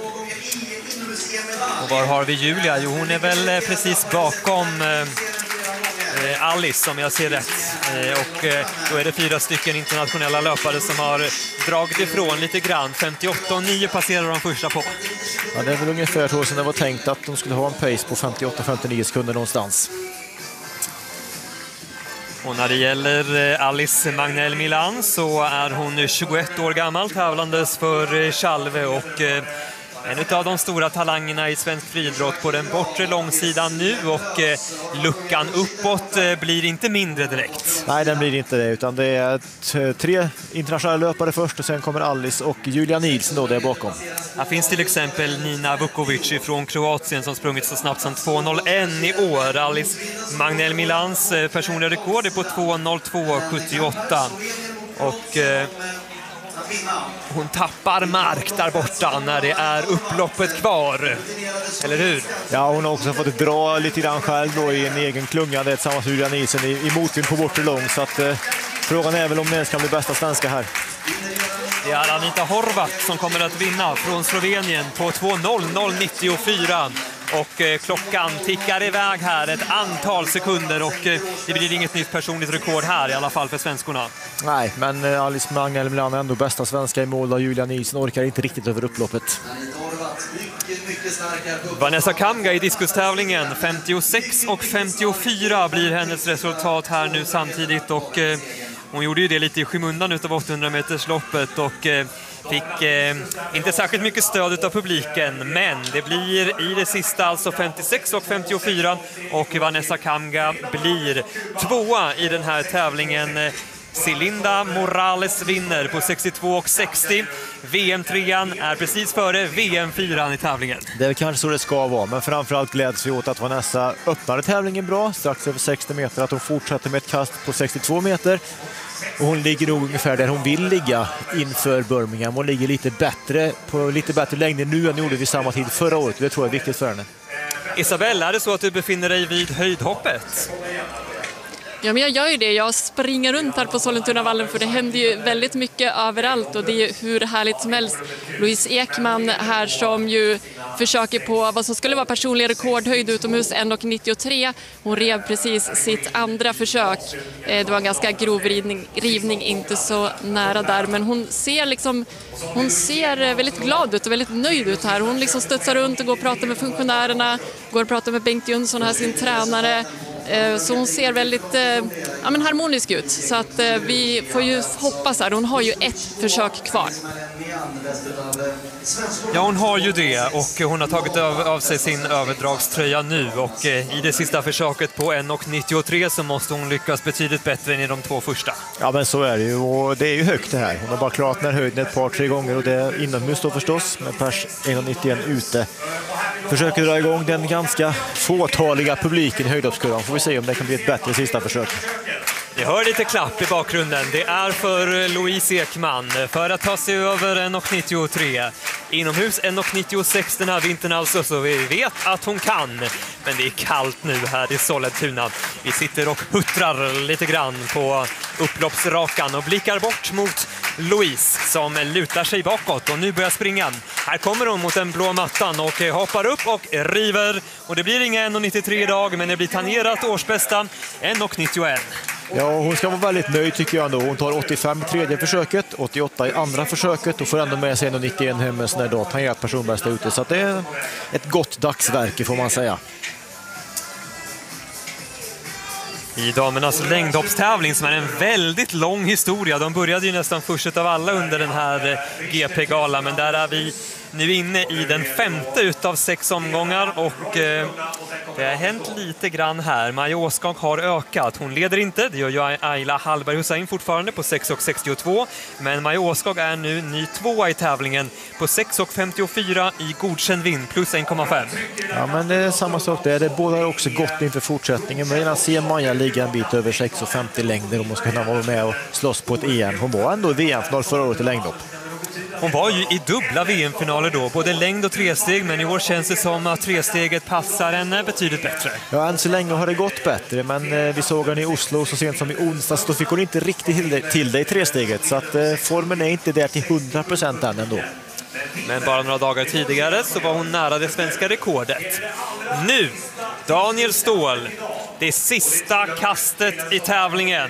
Och var har vi Julia? Jo, hon är väl precis bakom eh, Alice som jag ser rätt. Eh, och eh, då är det fyra stycken internationella löpare som har dragit ifrån lite grann. femtioåtta nio passerar de första på. Ja, det är väl ungefär så som det var tänkt att de skulle ha en pace på femtioåtta femtionio sekunder någonstans. Och när det gäller Alice Magnell Milan så är hon tjugoett år gammal, tävlandes för Chalve, och en av de stora talangerna i svensk friidrott på den bortre långsidan nu, och luckan uppåt blir inte mindre direkt. Nej, den blir inte det, utan det är tre internationella löpare först, och sen kommer Alice och Julia Nielsen då där bakom. Här finns till exempel Nina Vukovic från Kroatien som sprungit så snabbt som två noll ett i år. Alice Magnell Milans personliga rekord är på två noll två sjuttioåtta, och eh, hon tappar mark där borta när det är upploppet kvar, eller hur? Ja, hon har också fått dra lite grann själv då i en egen klunga där tillsammans med Julia Nielsen i, i motvind på bortre lång, så att eh, frågan är väl om det ska bli bästa svenska här. Det är Anita Horvat som kommer att vinna från Slovenien på två noll noll nittiofyra. Och eh, klockan tickar iväg här ett antal sekunder, och eh, det blir inget nytt personligt rekord här i alla fall för svenskorna. Nej, men eh, Alice Magnell Milan är ändå bästa svenska i mål, och Julia Nielsen orkar inte riktigt över upploppet. Vanessa Kamga i diskustävlingen, femtiosex och femtiofyra blir hennes resultat här nu samtidigt, och eh, hon gjorde ju det lite i skymundan utav åttahundra-metersloppet och eh, fick eh, inte särskilt mycket stöd av publiken, men det blir i det sista alltså femtiosex och femtiofyra, och Vanessa Kamga blir tvåa i den här tävlingen. Celinda Morales vinner på sextiotvå och sextio. V M-trean är precis före V M-fyran i tävlingen. Det är kanske så det ska vara, men framförallt gläds vi åt att Vanessa öppnade tävlingen bra, strax över sextio meter, att hon fortsätter med ett kast på sextiotvå meter. Och hon ligger nog ungefär där hon vill ligga inför Birmingham. Hon ligger lite bättre på lite bättre längd nu än gjorde vid samma tid förra året. Det tror jag är viktigt för henne. Isabelle, är det så att du befinner dig vid höjdhoppet? Ja, men jag gör ju det. Jag springer runt här på Sollentunavallen, för det händer ju väldigt mycket överallt och det är hur härligt som helst. Louise Ekman här som ju försöker på vad som skulle vara personlig rekordhöjd utomhus, en komma nittiotre. Hon rev precis sitt andra försök. Det var en ganska grov rivning, rivning, inte så nära där, men hon ser liksom hon ser väldigt glad ut och väldigt nöjd ut här. Hon liksom studsar runt och går och pratar med funktionärerna, går och pratar med Bengt Jönsson här, sin tränare. Så hon ser väldigt ja, men harmonisk ut. Så att vi får ju hoppas här. Hon har ju ett försök kvar. Ja, hon har ju det, och hon har tagit av sig sin överdragströja nu, och i det sista försöket på en komma nittiotre så måste hon lyckas betydligt bättre än i de två första. Ja, men så är det ju, och det är ju högt det här. Hon har bara klarat den här höjden ett par, tre gånger, och det är inomhus då förstås, med pers en komma nittioen ute. Försöker dra igång den ganska fåtaliga publiken i höjdhoppskurvan. Får vi se om det kan bli ett bättre sista försök. Vi hör lite klapp i bakgrunden. Det är för Louise Ekman för att ta sig över en komma nittiotre. Inomhus en komma nittiosex den här vintern alltså, så vi vet att hon kan. Men det är kallt nu här i Sollentuna. Vi sitter och huttrar lite grann på upploppsrakan och blickar bort mot Louise som lutar sig bakåt och nu börjar springa. Här kommer hon mot den blå mattan och hoppar upp och river. Och det blir inga en komma nittiotre idag, men det blir tangerat årsbästa en komma nittioen. Ja, hon ska vara väldigt nöjd tycker jag ändå. Hon tar åttiofem i tredje försöket, åttioåtta i andra försöket och får ändå med sig en komma nittioen hem med sån dag tangerat personbästa ute. Så att det är ett gott dagsverke får man säga. I damernas längdhoppstävling som är en väldigt lång historia. De började ju nästan först av alla under den här G P-galan, men där är vi nu inne i den femte utav sex omgångar och eh, det har hänt lite grann här. Maja Åskog har ökat. Hon leder inte, det gör ju Ayla Hallberg Hussein fortfarande på sex komma sextiotvå, men Maja Åskog är nu ny tvåa i tävlingen på sex komma femtiofyra i godkänd vinn plus en komma fem. Ja, men det är samma sak där. Det båda är också gott inför fortsättningen. Men jag ser Maja ligga en bit över sex komma femtio längder och måste kunna vara med och slåss på ett E M. Hon var ändå i V M-final förra året i längdhopp. Hon var ju i dubbla V M-finaler då, både längd och tresteg, men i år känns det som att tresteget passar henne betydligt bättre. Ja, än så länge har det gått bättre, men vi såg henne i Oslo så sent som i onsdags, då fick hon inte riktigt till det i tresteget, så att eh, formen är inte där till hundra procent än ändå. Men bara några dagar tidigare så var hon nära det svenska rekordet. Nu, Daniel Ståhl, det sista kastet i tävlingen.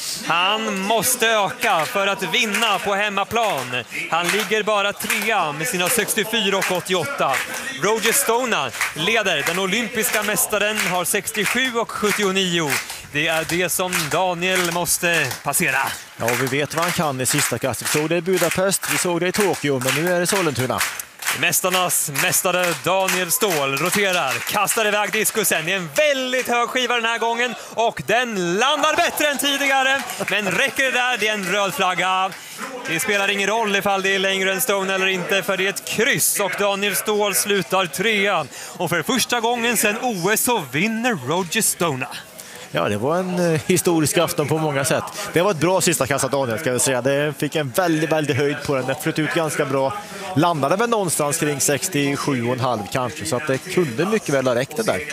Han måste öka för att vinna på hemmaplan. Han ligger bara trea med sina sextiofyra och åttioåtta. Roger Stona leder. Den olympiska mästaren har sextiosju och sjuttionio. Det är det som Daniel måste passera. Ja, vi vet vad han kan i sista kastet. Vi såg det i Budapest, vi såg det i Tokyo, men nu är det Sollentuna. Mästarnas mästare Daniel Ståhl roterar, kastar iväg diskusen. Det är en väldigt hög skiva den här gången och den landar bättre än tidigare. Men räcker det där, det är en röd flagga. Det spelar ingen roll ifall det är längre än Stone eller inte, för det är ett kryss och Daniel Ståhl slutar trea. Och för första gången sedan O S så vinner Roger Stona. Ja, det var en eh, historisk afton på många sätt. Det var ett bra sista kast av Daniel, ska jag säga. Det fick en väldigt, väldigt höjd på den. Det flöt ut ganska bra. Landade väl någonstans kring sextiosju komma fem kanske, så att det kunde mycket väl ha räckt det där.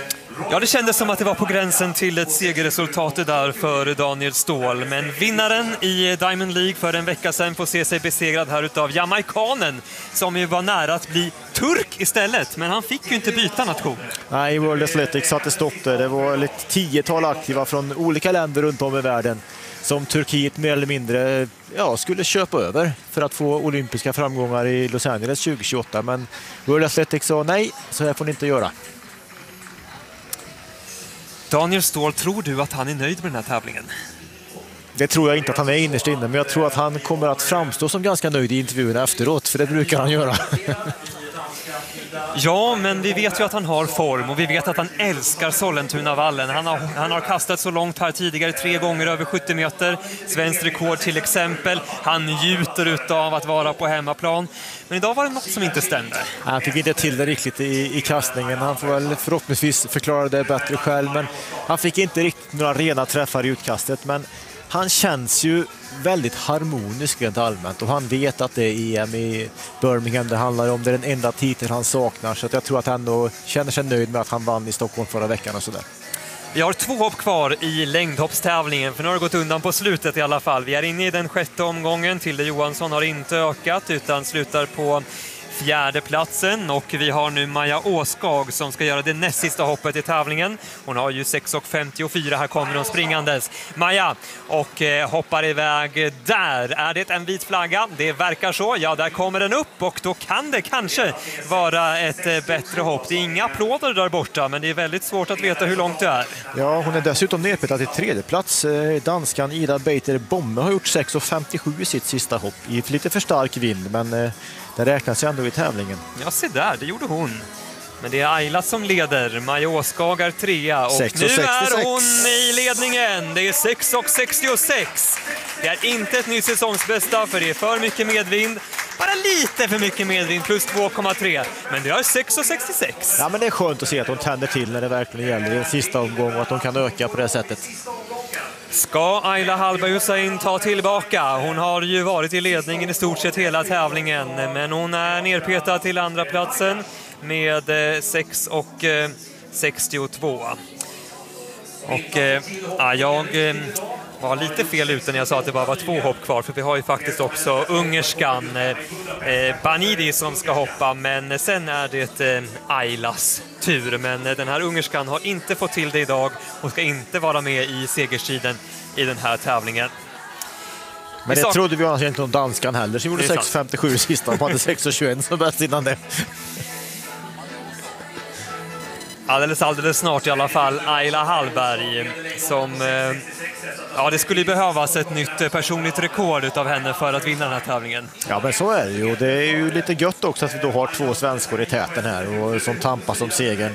Ja, det kändes som att det var på gränsen till ett segerresultat där för Daniel Ståhl. Men vinnaren i Diamond League för en vecka sedan får se sig besegrad här utav jamaikanen som ju var nära att bli turk istället. Men han fick ju inte byta nation. Nej, World Athletics satte stopp där. Det var lite tio tiotal aktiva från olika länder runt om i världen som Turkiet mer eller mindre ja, skulle köpa över för att få olympiska framgångar i Los Angeles tjugo tjugoåtta. Men World Athletics sa nej, så här får ni inte göra. Daniel Ståhl, tror du att han är nöjd med den här tävlingen? Det tror jag inte att han är innerst inne, men jag tror att han kommer att framstå som ganska nöjd i intervjuerna efteråt, för det brukar han göra. Ja, men vi vet ju att han har form och vi vet att han älskar Sollentunavallen. Han har, han har kastat så långt här tidigare, tre gånger över sjuttio meter. Svenskt rekord till exempel. Han njuter av att vara på hemmaplan. Men idag var det något som inte stämde. Han fick inte till det riktigt i, i kastningen. Han får väl förhoppningsvis förklara det bättre själv, men han fick inte riktigt några rena träffar i utkastet. Men han känns ju väldigt harmonisk rent allmänt och han vet att det är E M i Birmingham det handlar om. Det är den enda titeln han saknar, så att jag tror att han ändå känner sig nöjd med att han vann i Stockholm förra veckan och sådär. Vi har två hopp kvar i längdhoppstävlingen, för nu har det gått undan på slutet i alla fall. Vi är inne i den sjätte omgången. Tilde Johansson har inte ökat utan slutar på fjärde platsen, och vi har nu Maja Åskag som ska göra det näst sista hoppet i tävlingen. Hon har ju sex femtiofyra, här kommer hon springandes. Maja, och eh, hoppar iväg där. Är det en vit flagga? Det verkar så. Ja, där kommer den upp och då kan det kanske vara ett eh, bättre hopp. Det är inga applåder där borta, men det är väldigt svårt att veta hur långt det är. Ja, hon är dessutom nedpetad till tredje plats. Danskan Ida Beiter Bomme har gjort sex femtiosju i sitt sista hopp i lite för stark vind, men eh, det räknas ju ändå i tävlingen. Ja, se där, det gjorde hon. Men det är Ayla som leder. Maja Åskag är trea och nu är hon i ledningen. Det är sex sextiosex. Det är inte ett nytt säsongsbästa, för det är för mycket medvind. Bara lite för mycket medvind, plus två komma tre. Men det är sex sextiosex. Ja, men det är skönt att se att hon tänder till när det verkligen gäller i en sista omgång och att de kan öka på det sättet. Ska Ayla Hallberg Hussein ta tillbaka? Hon har ju varit i ledningen i stort sett hela tävlingen, men hon är nerpetad till andra platsen med sex sextiotvå. Och äh, jag äh, var lite fel ute när jag sa att det bara var två hopp kvar, för vi har ju faktiskt också ungerskan äh, Banidi som ska hoppa, men sen är det äh, Aylas tur. Men äh, den här ungerskan har inte fått till det idag och ska inte vara med i segerstriden i den här tävlingen. Men det sak- trodde vi annars inte om danskan heller, som gjorde sex femtiosju sista och hade sex tjugoett som bäst innan det. Alldeles, alldeles snart i alla fall Ayla Hallberg som, eh, ja, det skulle behövas ett nytt personligt rekord utav henne för att vinna den här tävlingen. Ja, men så är det ju. Det är ju lite gött också att vi då har två svenskor i täten här och som tampas om segern.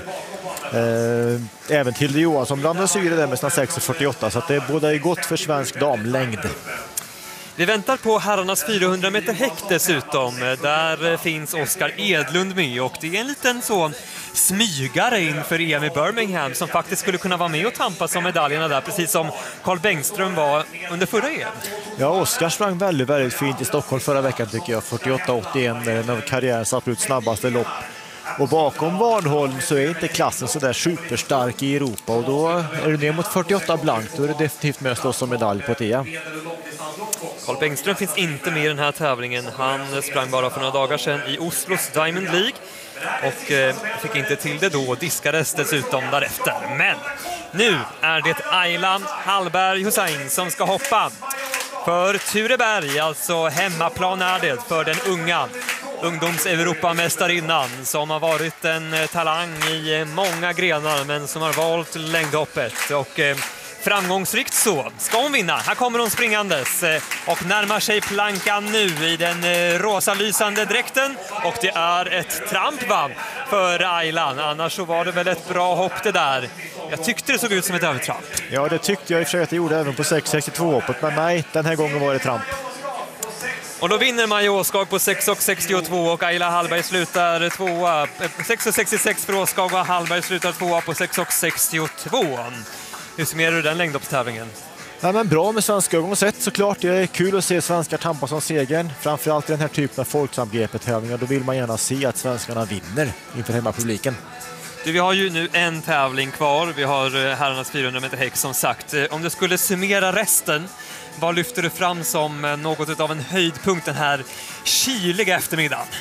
Eh, även Tilde Johansson blandar sig i det där med sina sex fyrtioåtta, så att det är både gott för svensk damlängd. Vi väntar på herrarnas fyrahundra meter häck dessutom. Där finns Oskar Edlund med och det är en liten så smygare inför E M i Birmingham som faktiskt skulle kunna vara med och tampas om medaljerna där, precis som Carl Bengström var under förra E M. Ja, Oskar sprang väldigt, väldigt fint i Stockholm förra veckan tycker jag. fyrtioåtta åttioen, en av karriärens absolut snabbaste lopp. Och bakom Warnholm så är inte klassen så där superstark i Europa, och då är det ner mot fyrtioåtta blankt, då är det definitivt med att slå som medalj på ett E M. Carl Bengström finns inte med i den här tävlingen. Han sprang bara för några dagar sedan i Oslos Diamond League och eh, fick inte till det då och diskades dessutom därefter. Men nu är det Ayla Hallberg Hussein som ska hoppa för Tureberg, alltså hemmaplan är det för den unga ungdoms-Europamästarinnan som har varit en talang i många grenar men som har valt längdhoppet och eh, framgångsrikt så. Ska hon vinna? Här kommer hon springandes och närmar sig plankan nu i den rosalysande dräkten och det är ett tramp va, för Aylan. Annars så var det väl ett bra hopp det där. Jag tyckte det såg ut som ett övertramp. Ja, det tyckte jag i och för sig att det gjorde även på sex sextiotvå-hoppet, men nej, den här gången var det tramp. Och då vinner Maja Åskag på sex sextiotvå och Ayla Hallberg slutar tvåa. sex sextiosex för Åskag och Hallberg slutar tvåa på sex sextiotvå. Hur summerar du den längdhoppstävlingen? Ja, men bra med svenska ögon sett såklart. Det är kul att se svenskar tampas som segern. Framförallt i den här typen av folksamgrepet-tävlingar. Då vill man gärna se att svenskarna vinner inför hemmapubliken. Du, vi har ju nu en tävling kvar. Vi har herrarnas fyrahundra meter häck som sagt. Om du skulle summera resten, vad lyfter du fram som något av en höjdpunkt den här kyliga eftermiddagen?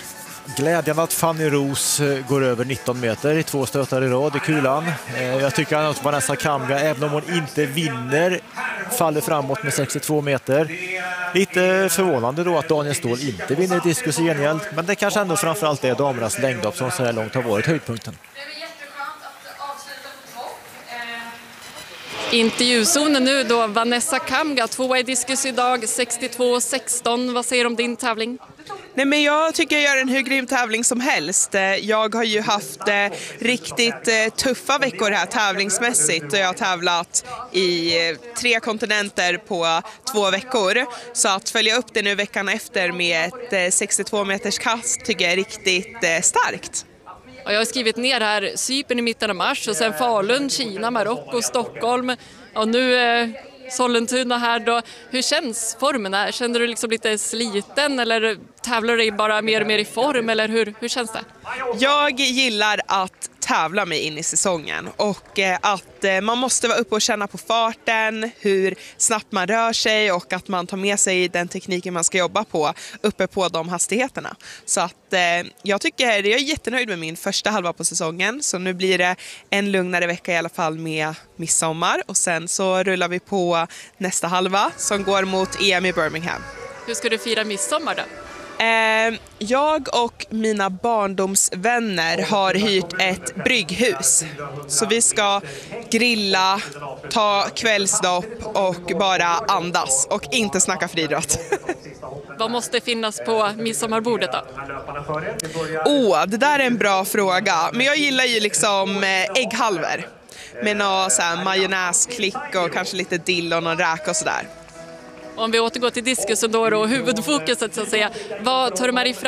Glädjande att Fanny Ros går över nitton meter i två stötar i rad i kulan. Jag tycker att Vanessa Kamga, även om hon inte vinner, faller framåt med sextiotvå meter. Lite förvånande då att Daniel Ståhl inte vinner diskus i gengäld, men det kanske ändå framförallt är damernas längdhopp som så här långt har varit höjdpunkten. Intervjuzonen nu då, Vanessa Kamga, tvåa i diskus idag, sextiotvå sexton. Vad säger du om din tävling? Nej, men jag tycker jag gör en hur grym tävling som helst. Jag har ju haft eh, riktigt eh, tuffa veckor här tävlingsmässigt och jag har tävlat i eh, tre kontinenter på två veckor. Så att följa upp det nu veckan efter med ett eh, sextiotvå meters kast tycker jag är riktigt eh, starkt. Jag har skrivit ner här Cypern i mitten av mars och sen Falun, Kina, Marocko, Stockholm och nu eh, Sollentuna här då. Hur känns formen här? Känner du liksom lite sliten eller tävlar du bara mer och mer i form eller hur, hur känns det? Jag gillar att tävla mig in i säsongen och att man måste vara uppe och känna på farten, hur snabbt man rör sig och att man tar med sig den tekniken man ska jobba på uppe på de hastigheterna. Så att eh, jag tycker, jag är jättenöjd med min första halva på säsongen, så nu blir det en lugnare vecka i alla fall med midsommar och sen så rullar vi på nästa halva som går mot E M i Birmingham. Hur ska du fira midsommar då? Jag och mina barndomsvänner har hyrt ett brygghus. Så vi ska grilla, ta kvällsdopp och bara andas och inte snacka friidrott. Vad måste finnas på midsommarbordet då? Åh, oh, det där är en bra fråga. Men jag gillar ju liksom ägghalvor. Med någon så här majonnäsklick och kanske lite dill och någon räk och sådär. Om vi återgår till diskusen då och huvudfokuset så att säga, vad tar du med dig fram?